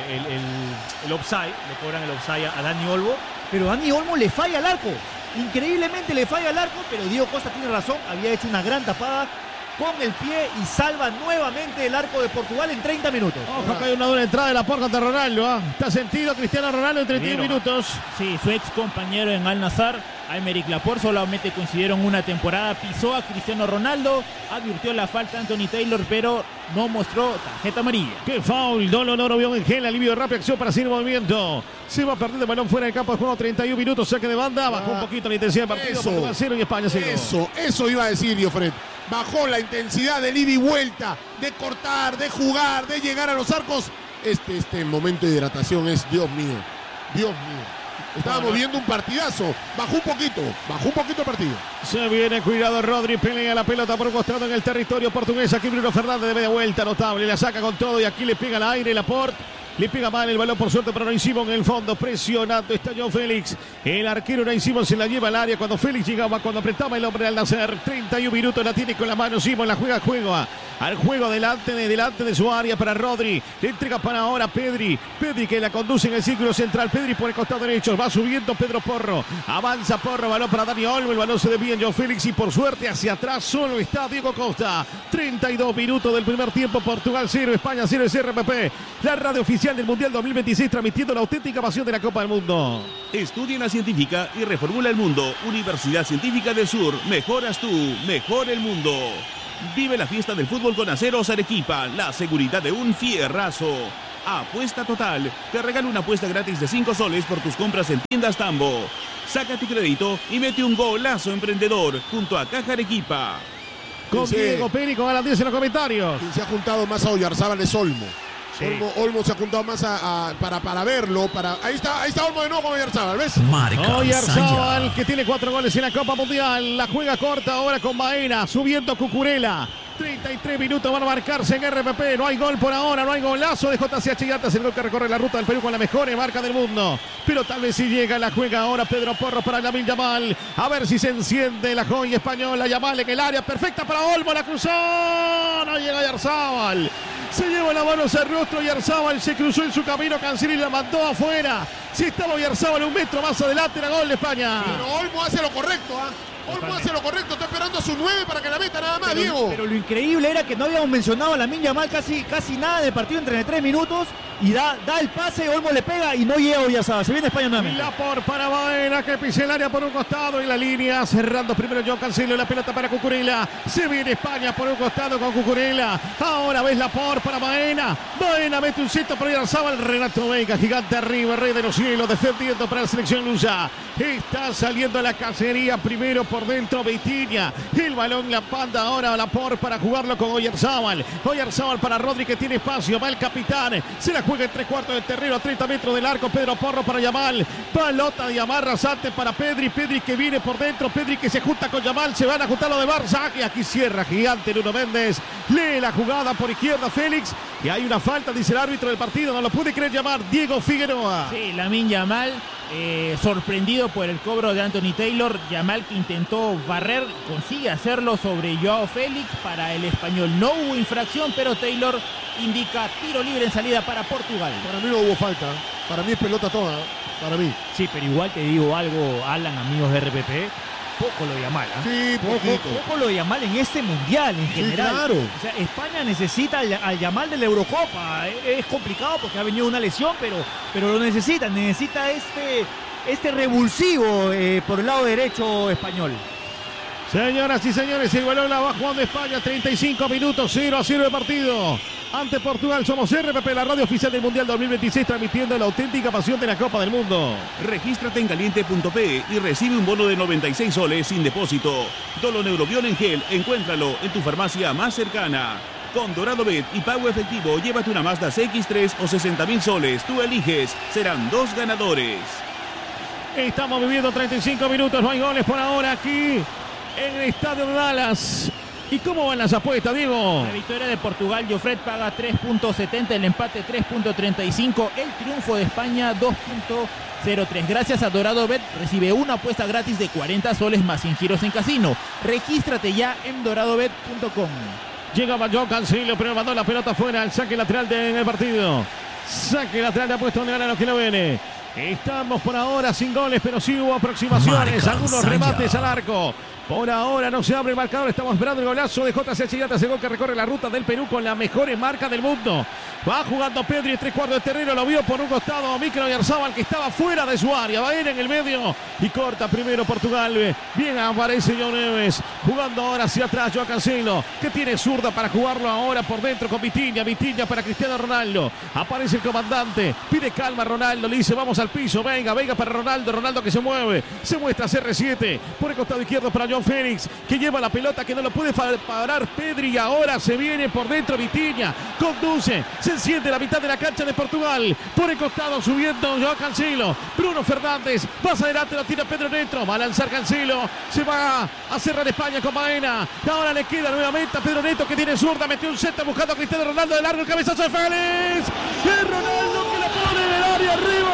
el offside. Le cobran el offside a Dani Olmo. Pero Dani Olmo le falla al arco. Increíblemente le falla al arco, pero Diogo Costa tiene razón. Había hecho una gran tapada con el pie y salva nuevamente el arco de Portugal en 30 minutos. Ojo, acá hay una dura entrada de la porca de Ronaldo. Está sentido Cristiano Ronaldo en 31 minutos. Sí, su ex compañero en Al Nassr, Aymeric Laporte, solamente coincidieron una temporada. Pisó a Cristiano Ronaldo, advirtió la falta Anthony Taylor, pero no mostró tarjeta amarilla. ¡Qué foul! Dolor vio en gel, alivio de rápida acción para seguir movimiento. Se va a perder el balón fuera del campo de juego, 31 minutos, saque de banda. Bajó un poquito la intensidad del partido. Portugal 0 y España 0. Eso iba a decir Diofred. Bajó la intensidad del ida y vuelta, de cortar, de jugar, de llegar a los arcos. Este momento de hidratación es, Dios mío. Estábamos viendo un partidazo. Bajó un poquito el partido. Se viene, cuidado Rodri, pelea la pelota por un costado en el territorio portugués. Aquí Bruno Fernández de media vuelta, notable, la saca con todo y aquí le pega al aire Laporte. Le pega mal el balón por suerte para Unai Simón en el fondo. Presionando está Joao Félix. El arquero Unai Simón se la lleva al área cuando Félix llegaba, cuando apretaba el hombre al nacer. 31 minutos la tiene con la mano Simón. La juega al juego delante de su área para Rodri. Le entrega para ahora Pedri. Pedri que la conduce en el círculo central. Pedri por el costado derecho. Va subiendo Pedro Porro. Avanza Porro. Balón para Dani Olmo. El balón se desvía en Joao Félix y por suerte hacia atrás solo está Diego Costa. 32 minutos del primer tiempo. Portugal 0, España 0 es RPP. La radio oficial del Mundial 2026 transmitiendo la auténtica pasión de la Copa del Mundo. Estudia en la científica y reformula el mundo. Universidad Científica del Sur. Mejoras tú, mejor el mundo. Vive la fiesta del fútbol con Aceros Arequipa. La seguridad de un fierrazo. Apuesta Total. Te regala una apuesta gratis de 5 soles por tus compras en tiendas Tambo. Saca tu crédito y mete un golazo emprendedor junto a Caja Arequipa. Con Diego Perico a las 10 en los comentarios. Quien se ha juntado más a Oyarzábal es Olmo. Sí. Olmo se ha juntado más para verlo. Ahí está Olmo de nuevo con Oyarzábal, ¿ves? Oyarzábal que tiene 4 goles en la Copa Mundial. La juega corta ahora con Baena. Subiendo Cucurella. 33 minutos van a marcarse en RPP. No hay gol por ahora, no hay golazo de JCH Yatas. El gol que recorre la ruta del Perú con la mejor marca del mundo. Pero tal vez si llega, la juega ahora Pedro Porro para Lamine Yamal. A ver si se enciende la joya española. Yamal en el área, perfecta para Olmo. La cruzó. No llega Oyarzábal. Se lleva la mano hacia el rostro. Oyarzábal se cruzó en su camino. Cancini la mandó afuera. Si estaba Oyarzábal un metro más adelante, era gol de España. Pero Olmo hace lo correcto, Olmo hace lo correcto, está esperando a su 9 para que la meta nada más, Diego. Pero lo increíble era que no habíamos mencionado a Lamine Yamal casi nada del partido en 33 minutos y da el pase, Olmo le pega y no llega Oyarzábal. Se viene España nuevamente. La por para Baena que pisa el área por un costado y la línea cerrando primero Joao Cancelo, la pelota para Cucurella. Se viene España por un costado con Cucurella. Ahora ves la por para Baena. Baena mete un centro para Oyarzábal. Renato Veiga, gigante arriba, rey de los cielos, defendiendo para la selección lusa. Está saliendo la cacería primero por dentro Vitinha. El balón la panda ahora a la por para jugarlo con Oyarzábal. Oyarzábal para Rodri que tiene espacio. Va el capitán. Se la juega en 3/4 del terreno a 30 metros del arco. Pedro Porro para Yamal. Pelota de Yamal rasante para Pedri. Pedri que viene por dentro. Pedri que se junta con Yamal. Se van a juntar lo de Barça. Y aquí cierra gigante Nuno Méndez. Lee la jugada por izquierda Félix. Y hay una falta, dice el árbitro del partido. No lo puede creer llamar Diego Figueroa. Sí, Lamine Yamal. Sorprendido por el cobro de Anthony Taylor. Yamal que intentó barrer, consigue hacerlo sobre Joao Félix para el español. No hubo infracción, pero Taylor indica tiro libre en salida para Portugal. Para mí no hubo falta, para mí es pelota toda, para mí. Sí, pero igual te digo algo, Alan, amigos de RPP. Poco lo de Yamal, Sí, poco lo de Yamal en este mundial en general. Claro. O sea, España necesita al Yamal de la Eurocopa. Es complicado porque ha venido una lesión, pero lo necesita este revulsivo por el lado derecho español. Señoras y señores, el balón la va jugando España. 35 minutos, 0-0 de partido. Ante Portugal somos RPP, la radio oficial del Mundial 2026, transmitiendo la auténtica pasión de la Copa del Mundo. Regístrate en caliente.p y recibe un bono de 96 soles sin depósito. Doloneurobión en gel, encuéntralo en tu farmacia más cercana. Con Dorado Bet y pago efectivo, llévate una Mazda CX-3 o 60.000 soles. Tú eliges, serán 2 ganadores. Estamos viviendo 35 minutos, no hay goles por ahora aquí en el estadio de Dallas. ¿Y cómo van las apuestas, Diego? La victoria de Portugal, Jofred paga 3.70, el empate 3.35, el triunfo de España 2.03. Gracias a Dorado Bet recibe una apuesta gratis de 40 soles más 100 giros en casino. Regístrate ya en doradobet.com. Llegaba Joao Cancelo, pero mandó la pelota fuera, el saque lateral en el partido. Saque lateral de apuesta donde gana lo que no viene. Estamos por ahora sin goles, pero sí hubo aproximaciones, algunos remates al arco. Por ahora no se abre el marcador, estamos esperando el golazo de JCH Yatas, el gol que recorre la ruta del Perú con las mejores marcas del mundo. Va jugando Pedri en 3/4 de terreno, lo vio por un costado Mikel Oyarzábal que estaba fuera de su área, va a ir en el medio y corta primero Portugal. Bien aparece João Neves, jugando ahora hacia atrás Joao Cancelo, que tiene zurda para jugarlo ahora por dentro con Vitinha para Cristiano Ronaldo. Aparece el comandante, pide calma Ronaldo, le dice vamos al al piso. Venga para Ronaldo. Ronaldo que se mueve. Se muestra CR7. Por el costado izquierdo para João Félix, que lleva la pelota, que no lo puede parar Pedri. Y ahora se viene por dentro Vitinha. Conduce. Se enciende la mitad de la cancha de Portugal. Por el costado subiendo João Cancelo. Bruno Fernández. Más adelante lo tira Pedro Neto. Va a lanzar Cancelo. Se va a cerrar España con Baena. Y ahora le queda nuevamente a Pedro Neto, que tiene zurda. Metió un centro buscando a Cristiano Ronaldo de largo. El cabezazo de Félix. Y Ronaldo que la pone en el área arriba.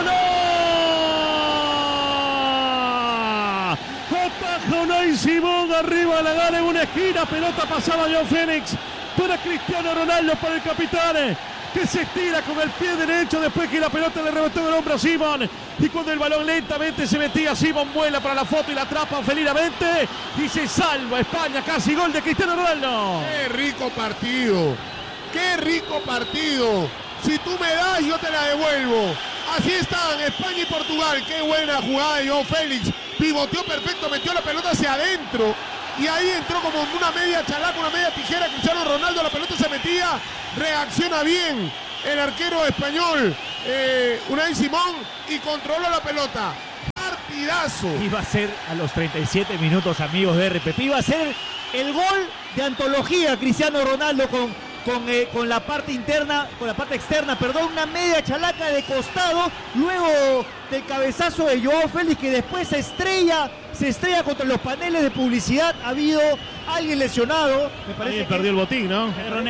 ¡No! Ataja Unai Simón arriba de la gana en una esquina. Pelota pasada a João Félix. Para Cristiano Ronaldo, para el capitán, que se estira con el pie derecho después que la pelota le rebotó en el hombro a Simón. Y cuando el balón lentamente se metía, Simón vuela para la foto y la atrapa felizmente. Y se salva España, casi gol de Cristiano Ronaldo. ¡Qué rico partido! ¡Qué rico partido! Si tú me das, yo te la devuelvo. Así están España y Portugal. ¡Qué buena jugada de João Félix! Pivoteó perfecto, metió la pelota hacia adentro. Y ahí entró como una media chalaca, una media tijera. Cristiano Ronaldo, la pelota se metía. Reacciona bien el arquero español, Unai Simón, y controló la pelota. Partidazo. Iba a ser a los 37 minutos, amigos de RPP. Iba a ser el gol de antología Cristiano Ronaldo con la parte interna, con la parte externa, perdón, una media chalaca de costado, luego del cabezazo de João Félix, que después se estrella contra los paneles de publicidad. Ha habido alguien lesionado, me parece que perdió el botín, ¿no?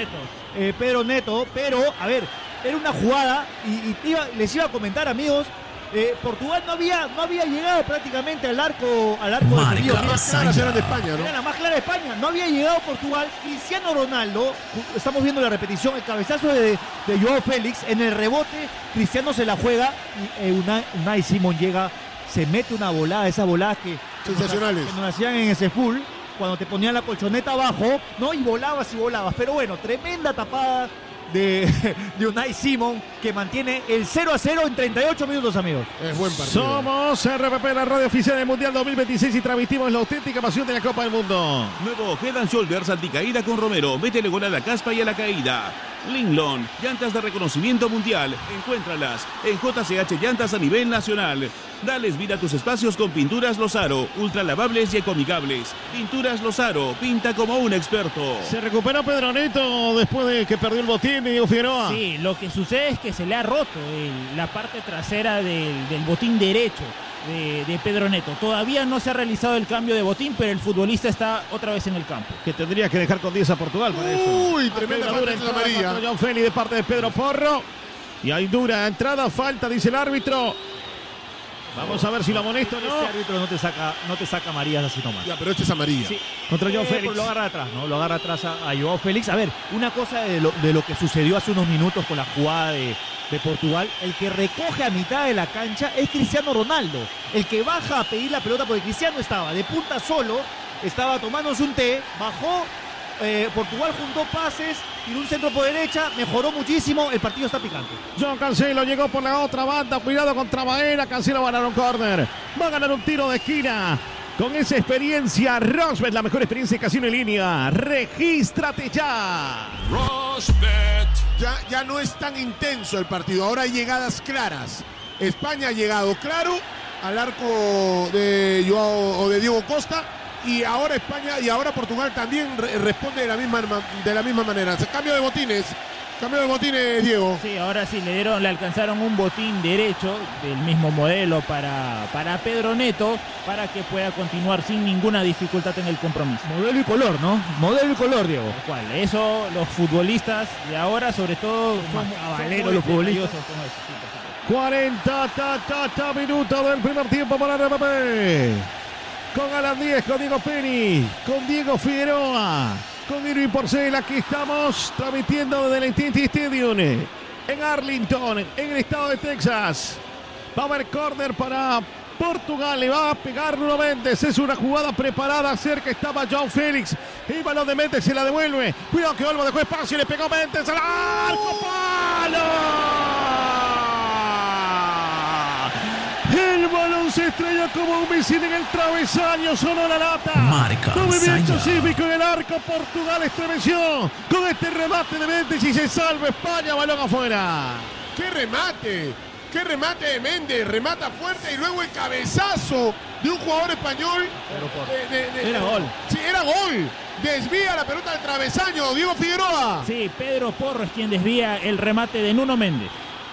Pedro Neto, pero a ver, era una jugada y les iba a comentar, amigos. Portugal no había llegado prácticamente al arco defensivo. De España, ¿no? Era la más clara de España. No había llegado Portugal. Cristiano Ronaldo, estamos viendo la repetición, el cabezazo de João Félix, en el rebote, Cristiano se la juega y Unai Simón llega, se mete una volada, esas voladas que sensacionales, que nos hacían en ese full, cuando te ponían la colchoneta abajo, ¿no? Y volabas. Pero bueno, tremenda tapada de Unai Simón, que mantiene el 0-0 en 38 minutos, amigos. Es buen partido. Somos RPP, la radio oficial del Mundial 2026, y transmitimos la auténtica pasión de la Copa del Mundo. Nuevo Head and Shoulders anticaída con Romero. Métele gol a la caspa y a la caída. Linglon, llantas de reconocimiento mundial. Encuéntralas en JCH Llantas a nivel nacional. Dales vida a tus espacios con Pinturas Lozaro, ultra lavables y ecoamigables. Pinturas Lozaro, pinta como un experto. Se recuperó Pedro Neto después de que perdió el botín, Diego Figueroa. Sí, lo que sucede es que se le ha roto la parte trasera del botín derecho de Pedro Neto. Todavía no se ha realizado el cambio de botín, pero el futbolista está otra vez en el campo. Que tendría que dejar con 10 a Portugal para eso. Uy, tremenda falta de amarilla. João Félix de parte de Pedro Porro. Y hay dura entrada, falta, dice el árbitro. Vamos a ver si lo amonesta o no. Este árbitro no te saca amarillas así nomás. Ya, pero este es amarilla. Sí. Contra João Félix. Lo agarra atrás, ¿no? Lo agarra atrás a João Félix. A ver, una cosa de lo que sucedió hace unos minutos con la jugada de Portugal. El que recoge a mitad de la cancha es Cristiano Ronaldo. El que baja a pedir la pelota, porque Cristiano estaba de punta solo, estaba tomándose un té, bajó. Portugal juntó pases, tiró un centro por derecha, mejoró muchísimo, el partido está picante. João Cancelo llegó por la otra banda, cuidado contra Baena, Cancelo va a ganar un córner, va a ganar un tiro de esquina. Con esa experiencia, Rosbet, la mejor experiencia de casino en línea. Regístrate ya. Rosbet. Ya no es tan intenso el partido, ahora hay llegadas claras. España ha llegado claro al arco de Diego Costa. Y ahora España y ahora Portugal también responde de la misma manera. Cambio de botines, Diego. Sí, ahora sí, le alcanzaron un botín derecho del mismo modelo para Pedro Neto, para que pueda continuar sin ninguna dificultad en el compromiso. Modelo y color, ¿no? Modelo y color, Diego. ¿Cuál? Eso, los futbolistas de ahora, sobre todo, son caballeros los futbolistas. 40 minutos del primer tiempo para RPP. Con Alan Díez, con Diego Peni, con Diego Figueroa, con Irving Porcel. Aquí estamos transmitiendo desde el AT&T Stadium en Arlington, en el estado de Texas. Va a haber córner para Portugal, le va a pegar Nuno Mendes. Es una jugada preparada, cerca estaba João Félix. El balón de Mendes se la devuelve. Cuidado que Olmo dejó espacio y le pegó Mendes al arco, palo. El balón se estrella como un misil en el travesaño, sonó la lata. Movimiento sísmico en el arco, Portugal estremeció con este remate de Mendes y se salva España, balón afuera. ¡Qué remate! Qué remate de Méndez, remata fuerte y luego el cabezazo de un jugador español. Era gol. Sí, era gol. Desvía la pelota al travesaño, Diego Figueroa. Sí, Pedro Porro es quien desvía el remate de Nuno Méndez.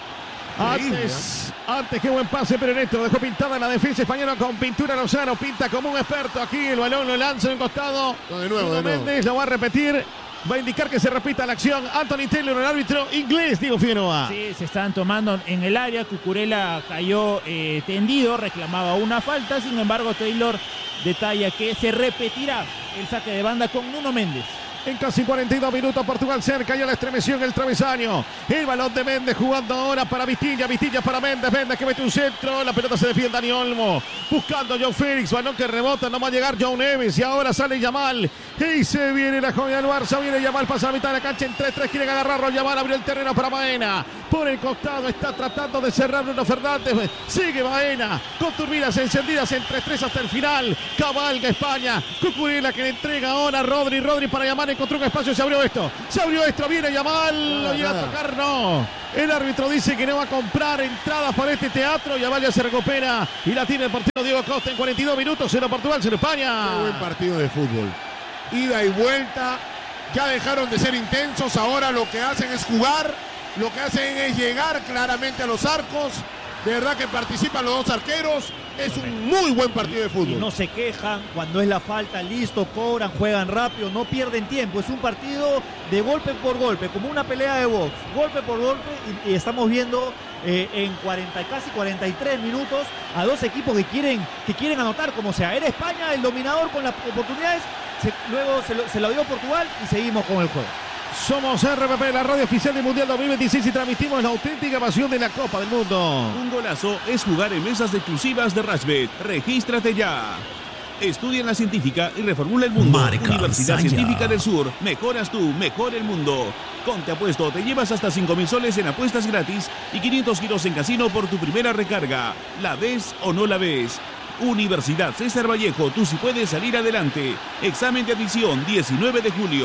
Antes, qué buen pase, pero Neto dejó pintada la defensa española con pintura. Lozano pinta como un experto aquí. El balón lo lanza en un costado. No, de nuevo. Méndez lo va a repetir. Va a indicar que se repita la acción. Anthony Taylor, el árbitro inglés, Diego Figueroa. Sí, se están tomando en el área. Cucurella cayó tendido, reclamaba una falta. Sin embargo, Taylor detalla que se repetirá el saque de banda con Nuno Méndez. En casi 42 minutos, Portugal cerca, ya la estremeció en el travesaño. El balón de Méndez jugando ahora para Vistilla para Méndez que mete un centro. La pelota se despide Dani Olmo. Buscando a Joe Félix, balón que rebota, no va a llegar Joe Neves. Y ahora sale Yamal. Y se viene la joya del Barça, viene Yamal, pasa a la mitad de la cancha en 3-3. Quieren agarrarlo, Yamal abrió el terreno para Baena. Por el costado está tratando de cerrar Bruno Fernández. Sigue Baena con turbinas encendidas en 3-3 hasta el final. Cabalga España. Cucurella que le entrega ahora a Rodri para Yamal. Encontró un espacio, se abrió esto, viene Yamal, lo llega a tocar, no. El árbitro dice que no va a comprar entradas para este teatro. Yamal ya se recupera y la tiene el partido Diego Costa en 42 minutos. 0 Portugal, 0 España. Qué buen partido de fútbol. Ida y vuelta. Ya dejaron de ser intensos. Ahora lo que hacen es jugar. Lo que hacen es llegar claramente a los arcos. De verdad que participan los dos arqueros. Es un muy buen partido de fútbol. Y no se quejan cuando es la falta, listo, cobran, juegan rápido, no pierden tiempo. Es un partido de golpe por golpe, como una pelea de box, golpe por golpe. Y estamos viendo en casi 43 minutos a dos equipos que quieren anotar como sea. Era España el dominador con las oportunidades, luego se lo dio Portugal y seguimos con el juego. Somos RPP, la radio oficial del Mundial 2026 y transmitimos la auténtica pasión de la Copa del Mundo. Un golazo es jugar en mesas exclusivas de Rashbet. Regístrate ya. Estudia en la científica y reformula el mundo. Universidad Científica del Sur. Mejoras tú, mejor el mundo. Con Te Apuesto te llevas hasta 5.000 soles en apuestas gratis y 500 giros en casino por tu primera recarga. ¿La ves o no la ves? Universidad César Vallejo, tú sí puedes salir adelante. Examen de admisión 19 de julio.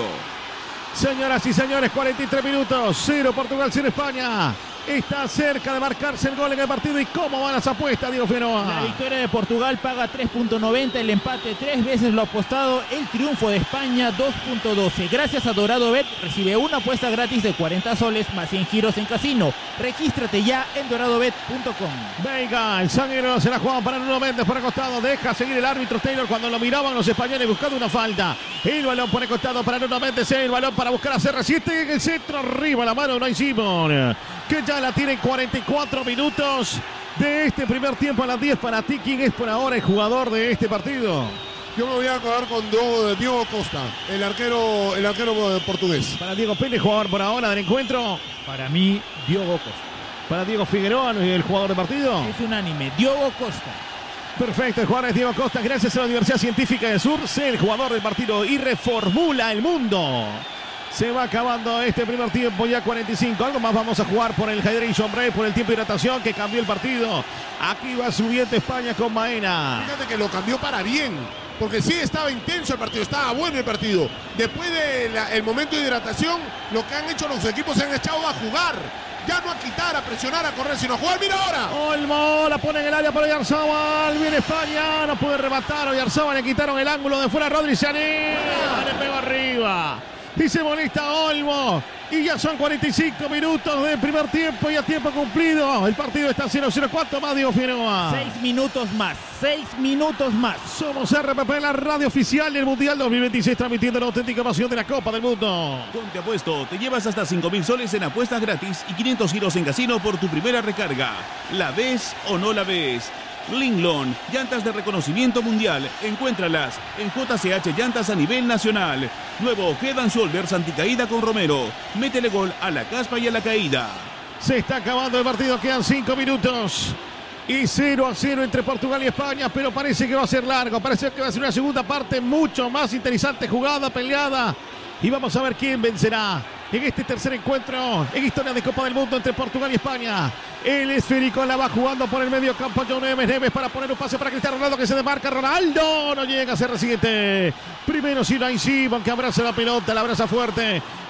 Señoras y señores, 43 minutos, 0 Portugal, 0 España. Está cerca de marcarse el gol en el partido. ¿Y cómo van las apuestas, Diego Figueroa? La victoria de Portugal paga 3.90, el empate 3 veces lo apostado, el triunfo de España 2.12. Gracias a Dorado Bet recibe una apuesta gratis de 40 soles más 100 giros en casino. Regístrate ya en doradobet.com. Venga, el zaguero se la juega para Nuno Méndez por el costado. Deja seguir el árbitro Taylor cuando lo miraban los españoles buscando una falta. El balón por el costado para Nuno Méndez. El balón para buscar a CR7 en el centro. Arriba la mano, Unai Simón, que ya la tiene en 44 minutos de este primer tiempo. A las 10 para ti. ¿Quién es por ahora el jugador de este partido? Yo me voy a quedar con Diego Costa, el arquero portugués. Para Diego Pérez, jugador por ahora del encuentro. Para mí, Diogo Costa. Para Diego Figueroa, el jugador del partido. Es unánime, Diogo Costa. Perfecto, el jugador es Diego Costa. Gracias a la Universidad Científica del Sur, sé el jugador del partido y reformula el mundo. Se va acabando este primer tiempo, ya 45. Algo más vamos a jugar por el hydration break, por el tiempo de hidratación que cambió el partido. Aquí va subiendo España con Baena. Fíjate que lo cambió para bien, porque sí estaba intenso el partido, estaba bueno el partido. Después del momento de hidratación, lo que han hecho los equipos se han echado a jugar. Ya no a quitar, a presionar, a correr, sino a jugar. ¡Mira ahora! Olmo la pone en el área para Oyarzabal. Viene España, no puede rematar. Oyarzabal le quitaron el ángulo de fuera. Rodri Sané le pegó arriba. Y se molesta Olmo. Y ya son 45 minutos del primer tiempo y a tiempo cumplido. El partido está 0-0. ¿Cuánto más, Diego Figueroa? 6 minutos más. 6 minutos más. Somos RPP, la radio oficial del Mundial 2026, transmitiendo la auténtica pasión de la Copa del Mundo. Con Te Apuesto te llevas hasta 5.000 soles en apuestas gratis y 500 giros en casino por tu primera recarga. ¿La ves o no la ves? Linglon, llantas de reconocimiento mundial. Encuéntralas en JCH Llantas a nivel nacional. Nuevo Head & Shoulders anticaída con Romero. Métele gol a la caspa y a la caída. Se está acabando el partido, quedan 5 minutos. Y 0-0 entre Portugal y España, pero parece que va a ser largo. Parece que va a ser una segunda parte mucho más interesante, jugada, peleada. Y vamos a ver quién vencerá en este tercer encuentro en historia de Copa del Mundo entre Portugal y España. El esférico la va jugando por el medio campo João Neves para poner un pase para Cristiano Ronaldo, que se desmarca. Ronaldo no llega a ser reciente. Primero Unai Simón, que abraza la pelota, la abraza fuerte.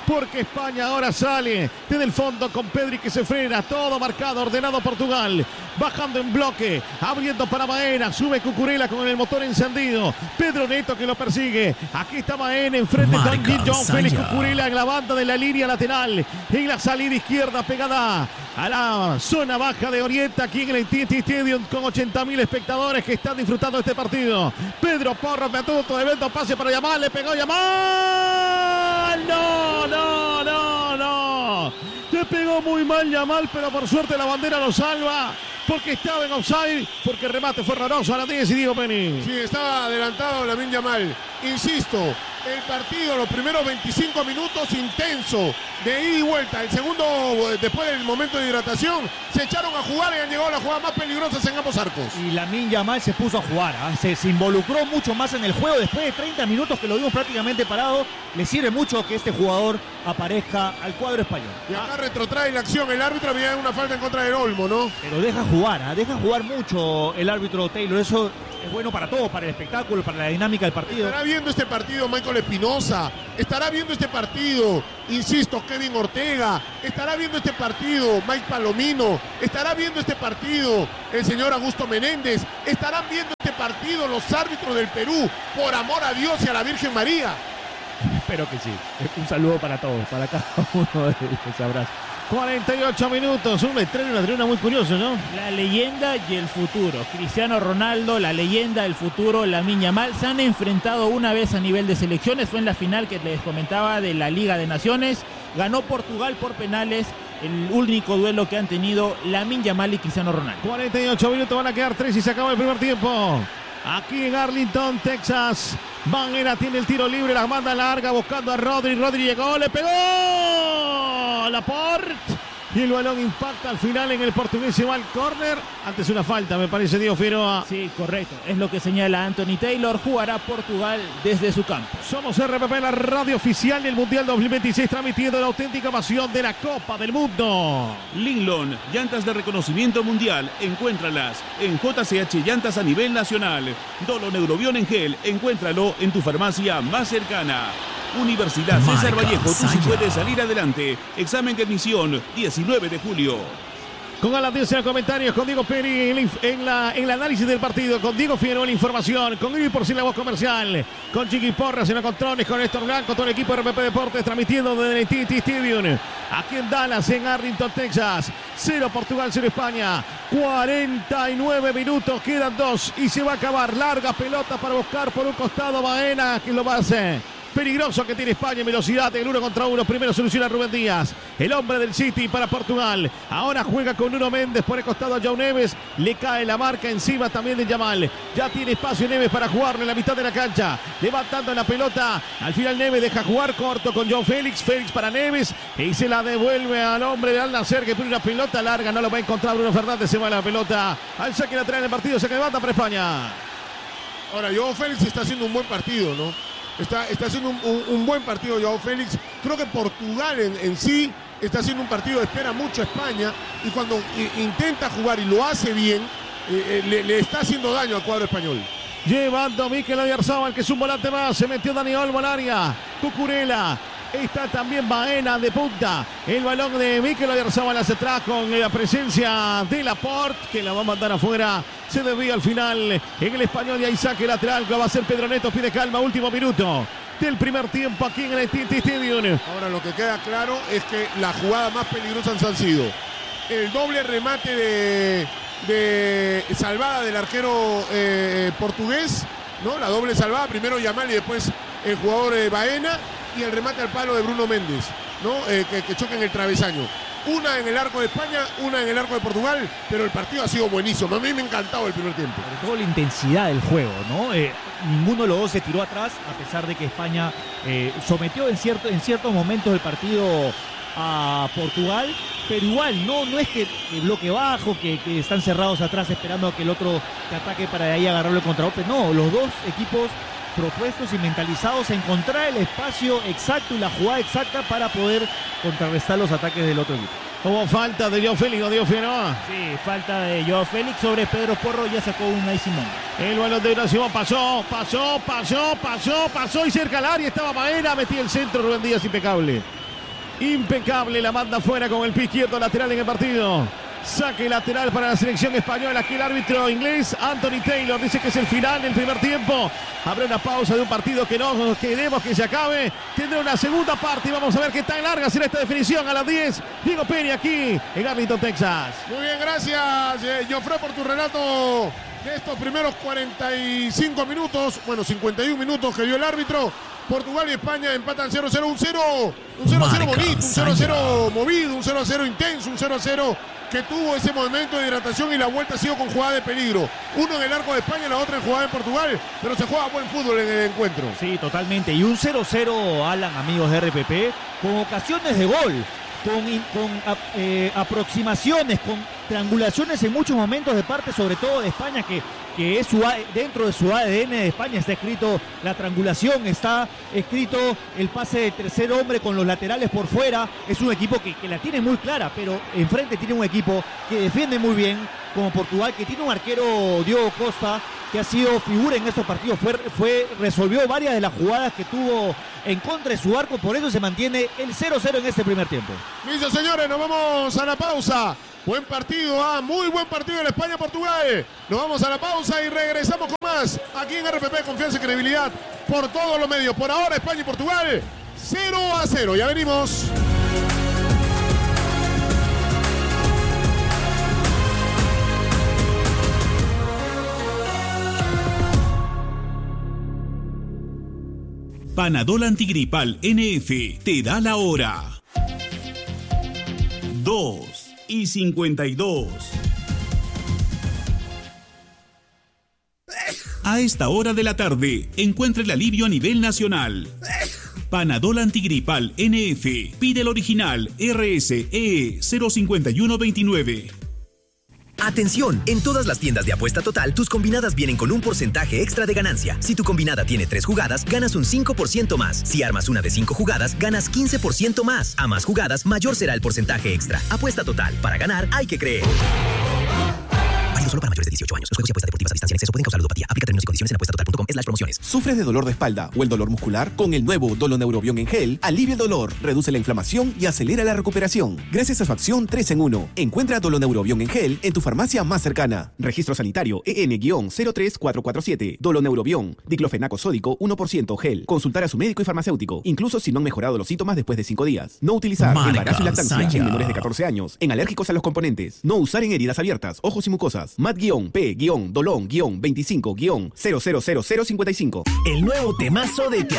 porque España ahora sale desde el fondo con Pedri que se frena, todo marcado, ordenado Portugal, bajando en bloque, abriendo para Baena, sube Cucurella con el motor encendido, Pedro Neto que lo persigue, aquí está Baena enfrente también João Félix, Cucurella en la banda de la línea lateral, en la salida izquierda pegada a la zona baja de Oriente, aquí en el TT Stadium con 80.000 espectadores que están disfrutando de este partido. Pedro Porro, Beatuto de evento, pase para Yamal, le pegó Yamal, no, le pegó muy mal Yamal, pero por suerte la bandera lo salva, porque estaba en offside, porque el remate fue raroso a la 10 y Diego Penny. Sí, estaba adelantado Lamine Yamal. Insisto, el partido, los primeros 25 minutos intenso, de ida y vuelta. El segundo, después del momento de hidratación, se echaron a jugar y han llegado las jugadas más peligrosas en ambos arcos. Y Lamine Yamal se puso a jugar, se involucró mucho más en el juego. Después de 30 minutos que lo vimos prácticamente parado, le sirve mucho que este jugador aparezca al cuadro español. Y acá retrotrae la acción. El árbitro había una falta en contra del Olmo, ¿no? Pero deja jugar mucho el árbitro Taylor. Eso es bueno para todo, para el espectáculo, para la dinámica del partido. Estará viendo este partido Michael Espinosa, estará viendo este partido, insisto, Kevin Ortega, estará viendo este partido Mike Palomino, estará viendo este partido el señor Augusto Menéndez, estarán viendo este partido los árbitros del Perú, por amor a Dios y a la Virgen María. Espero que sí. Un saludo para todos, para cada uno de ellos. Abrazo. 48 minutos, un estreno, una tribuna muy curioso, ¿no? La leyenda y el futuro. Cristiano Ronaldo, la leyenda, el futuro, Lamine Yamal se han enfrentado una vez a nivel de selecciones. Fue en la final que les comentaba de la Liga de Naciones. Ganó Portugal por penales. El único duelo que han tenido Lamine Yamal y Cristiano Ronaldo. 48 minutos, van a quedar 3 y se acaba el primer tiempo. Aquí en Arlington, Texas. Baena tiene el tiro libre, la manda larga buscando a Rodri. Rodri llegó, le pegó Laporte. Y el balón impacta al final en el portugués y va al córner. Antes una falta, me parece, Diego Figueroa. Sí, correcto. Es lo que señala Anthony Taylor. Jugará Portugal desde su campo. Somos RPP, la radio oficial del Mundial 2026, transmitiendo la auténtica pasión de la Copa del Mundo. Linglon, llantas de reconocimiento mundial, encuéntralas en JCH Llantas a nivel nacional. Dolo Neurobión en gel, encuéntralo en tu farmacia más cercana. Universidad César Vallejo, tú sí puedes salir adelante. Examen de admisión, 19 de julio. Con Alan Díaz en los comentarios, con Diego Peri en el análisis del partido, con Diego Figueroa en la información, con Uri Porcina, la voz comercial, con Chiqui Porras en los controles, con Néstor Blanco, todo el equipo de RPP Deportes transmitiendo desde el TT Stadium, aquí en Dallas, en Arlington, Texas. 0 Portugal, 0 España. 49 minutos, quedan 2 y se va a acabar. Larga pelota para buscar por un costado Baena, que lo va a hacer. Peligroso que tiene España en velocidad, el 1 contra 1, primero soluciona Rubén Díaz, el hombre del City para Portugal, ahora juega con Nuno Méndez por el costado a João Neves, le cae la marca encima también de Yamal, ya tiene espacio Neves para jugarlo en la mitad de la cancha, levantando la pelota, al final Neves deja jugar corto con João Félix, Félix para Neves, y se la devuelve al hombre de Al Nassr que pone una pelota larga, no lo va a encontrar Bruno Fernández, se va la pelota al saque lateral del partido, se levanta para España. Ahora, João Félix está haciendo un buen partido, ¿no? Está haciendo un buen partido João Félix. Creo que Portugal en sí está haciendo un partido, espera mucho a España y cuando intenta jugar y lo hace bien, le está haciendo daño al cuadro español. Llevando Mikel Oyarzabal, que es un volante más, se metió Dani Olmo al área, Cucurella. Está también Baena de punta. El balón de Mikel Oyarzabal hacia atrás con la presencia de Laporte, que la va a mandar afuera. Se desvía al final en el español y ahí saque lateral. Que va a ser Pedro Neto. Pide calma. Último minuto del primer tiempo aquí en el TT Stadium. Ahora lo que queda claro es que las jugadas más peligrosas han sido el doble remate de salvada del arquero portugués, ¿no? La doble salvada. Primero Yamal y después el jugador Baena. Y el remate al palo de Bruno Méndez, ¿no? Que choca en el travesaño. Una en el arco de España, una en el arco de Portugal, pero el partido ha sido buenísimo. A mí me ha encantado el primer tiempo. Sobre todo la intensidad del juego, ¿no? Ninguno de los dos se tiró atrás, a pesar de que España sometió en ciertos momentos del partido a Portugal, pero igual no es que el bloque bajo, que están cerrados atrás esperando a que el otro te ataque para de ahí agarrarlo el contragolpe. No, los dos equipos propuestos y mentalizados a encontrar el espacio exacto y la jugada exacta para poder contrarrestar los ataques del otro equipo. Hubo falta de João Félix, ¿no, Diego Figueroa? Sí, falta de João Félix sobre Pedro Porro, ya sacó una y Simón. El balón de Brasil pasó y cerca al área estaba Baena, metía el centro, Rubén Díaz impecable. Impecable, la manda fuera con el pie izquierdo lateral en el partido. Saque lateral para la selección española. Aquí el árbitro inglés, Anthony Taylor, dice que es el final del primer tiempo. Habrá una pausa de un partido que no queremos que se acabe. Tendrá una segunda parte y vamos a ver qué tan larga será esta definición a las 10. Diego Peña aquí en Arlington, Texas. Muy bien, gracias, Jofre, por tu relato de estos primeros 45 minutos, bueno, 51 minutos que dio el árbitro. Portugal y España empatan 0-0, un 0-0 bonito, un 0-0 movido, un 0-0 intenso, un 0-0 que tuvo ese momento de hidratación y la vuelta ha sido con jugada de peligro. Uno en el arco de España y la otra en jugada en Portugal, pero se juega buen fútbol en el encuentro. Sí, totalmente. Y un 0-0, Alan, amigos de RPP, con ocasiones de gol, con aproximaciones, con triangulaciones en muchos momentos de parte, sobre todo de España, que es dentro de su ADN de España está escrito la triangulación, está escrito el pase de tercer hombre con los laterales por fuera. Es un equipo que la tiene muy clara, pero enfrente tiene un equipo que defiende muy bien, como Portugal, que tiene un arquero, Diogo Costa, que ha sido figura en estos partidos, resolvió varias de las jugadas que tuvo en contra de su arco, por eso se mantiene el 0-0 en este primer tiempo. Listo, señores, nos vamos a la pausa. Buen partido, muy buen partido en España-Portugal. Nos vamos a la pausa y regresamos con más aquí en RPP, confianza y credibilidad por todos los medios. Por ahora, España y Portugal, 0-0. Ya venimos. Panadol Antigripal NF te da la hora. 2:52. A esta hora de la tarde, encuentra el alivio a nivel nacional. Panadol Antigripal NF. Pide el original RSE 05129. Atención, en todas las tiendas de Apuesta Total, tus combinadas vienen con un porcentaje extra de ganancia. Si tu combinada tiene 3 jugadas, ganas un 5% más. Si armas una de 5 jugadas, ganas 15% más. A más jugadas, mayor será el porcentaje extra. Apuesta Total, para ganar hay que creer. Válido solo para mayores de 18 años. Los juegos y apuestas deportivas a distancia en exceso pueden causar ludopatía. Aplica términos y condiciones en apuestatotal.com/promociones. ¿Sufres de dolor de espalda o el dolor muscular? Con el nuevo Doloneurobion en gel, alivia el dolor, reduce la inflamación y acelera la recuperación. Gracias a su acción 3 en 1. Encuentra Doloneurobion en gel en tu farmacia más cercana. Registro sanitario EN-03447. Doloneurobion, diclofenaco sódico 1% gel. Consultar a su médico y farmacéutico, incluso si no han mejorado los síntomas después de 5 días. No utilizar en embarazo y lactancia en menores de 14 años, en alérgicos a los componentes. No usar en heridas abiertas, ojos y mucosas. MAT-P-Dolón-25-00055. El nuevo temazo de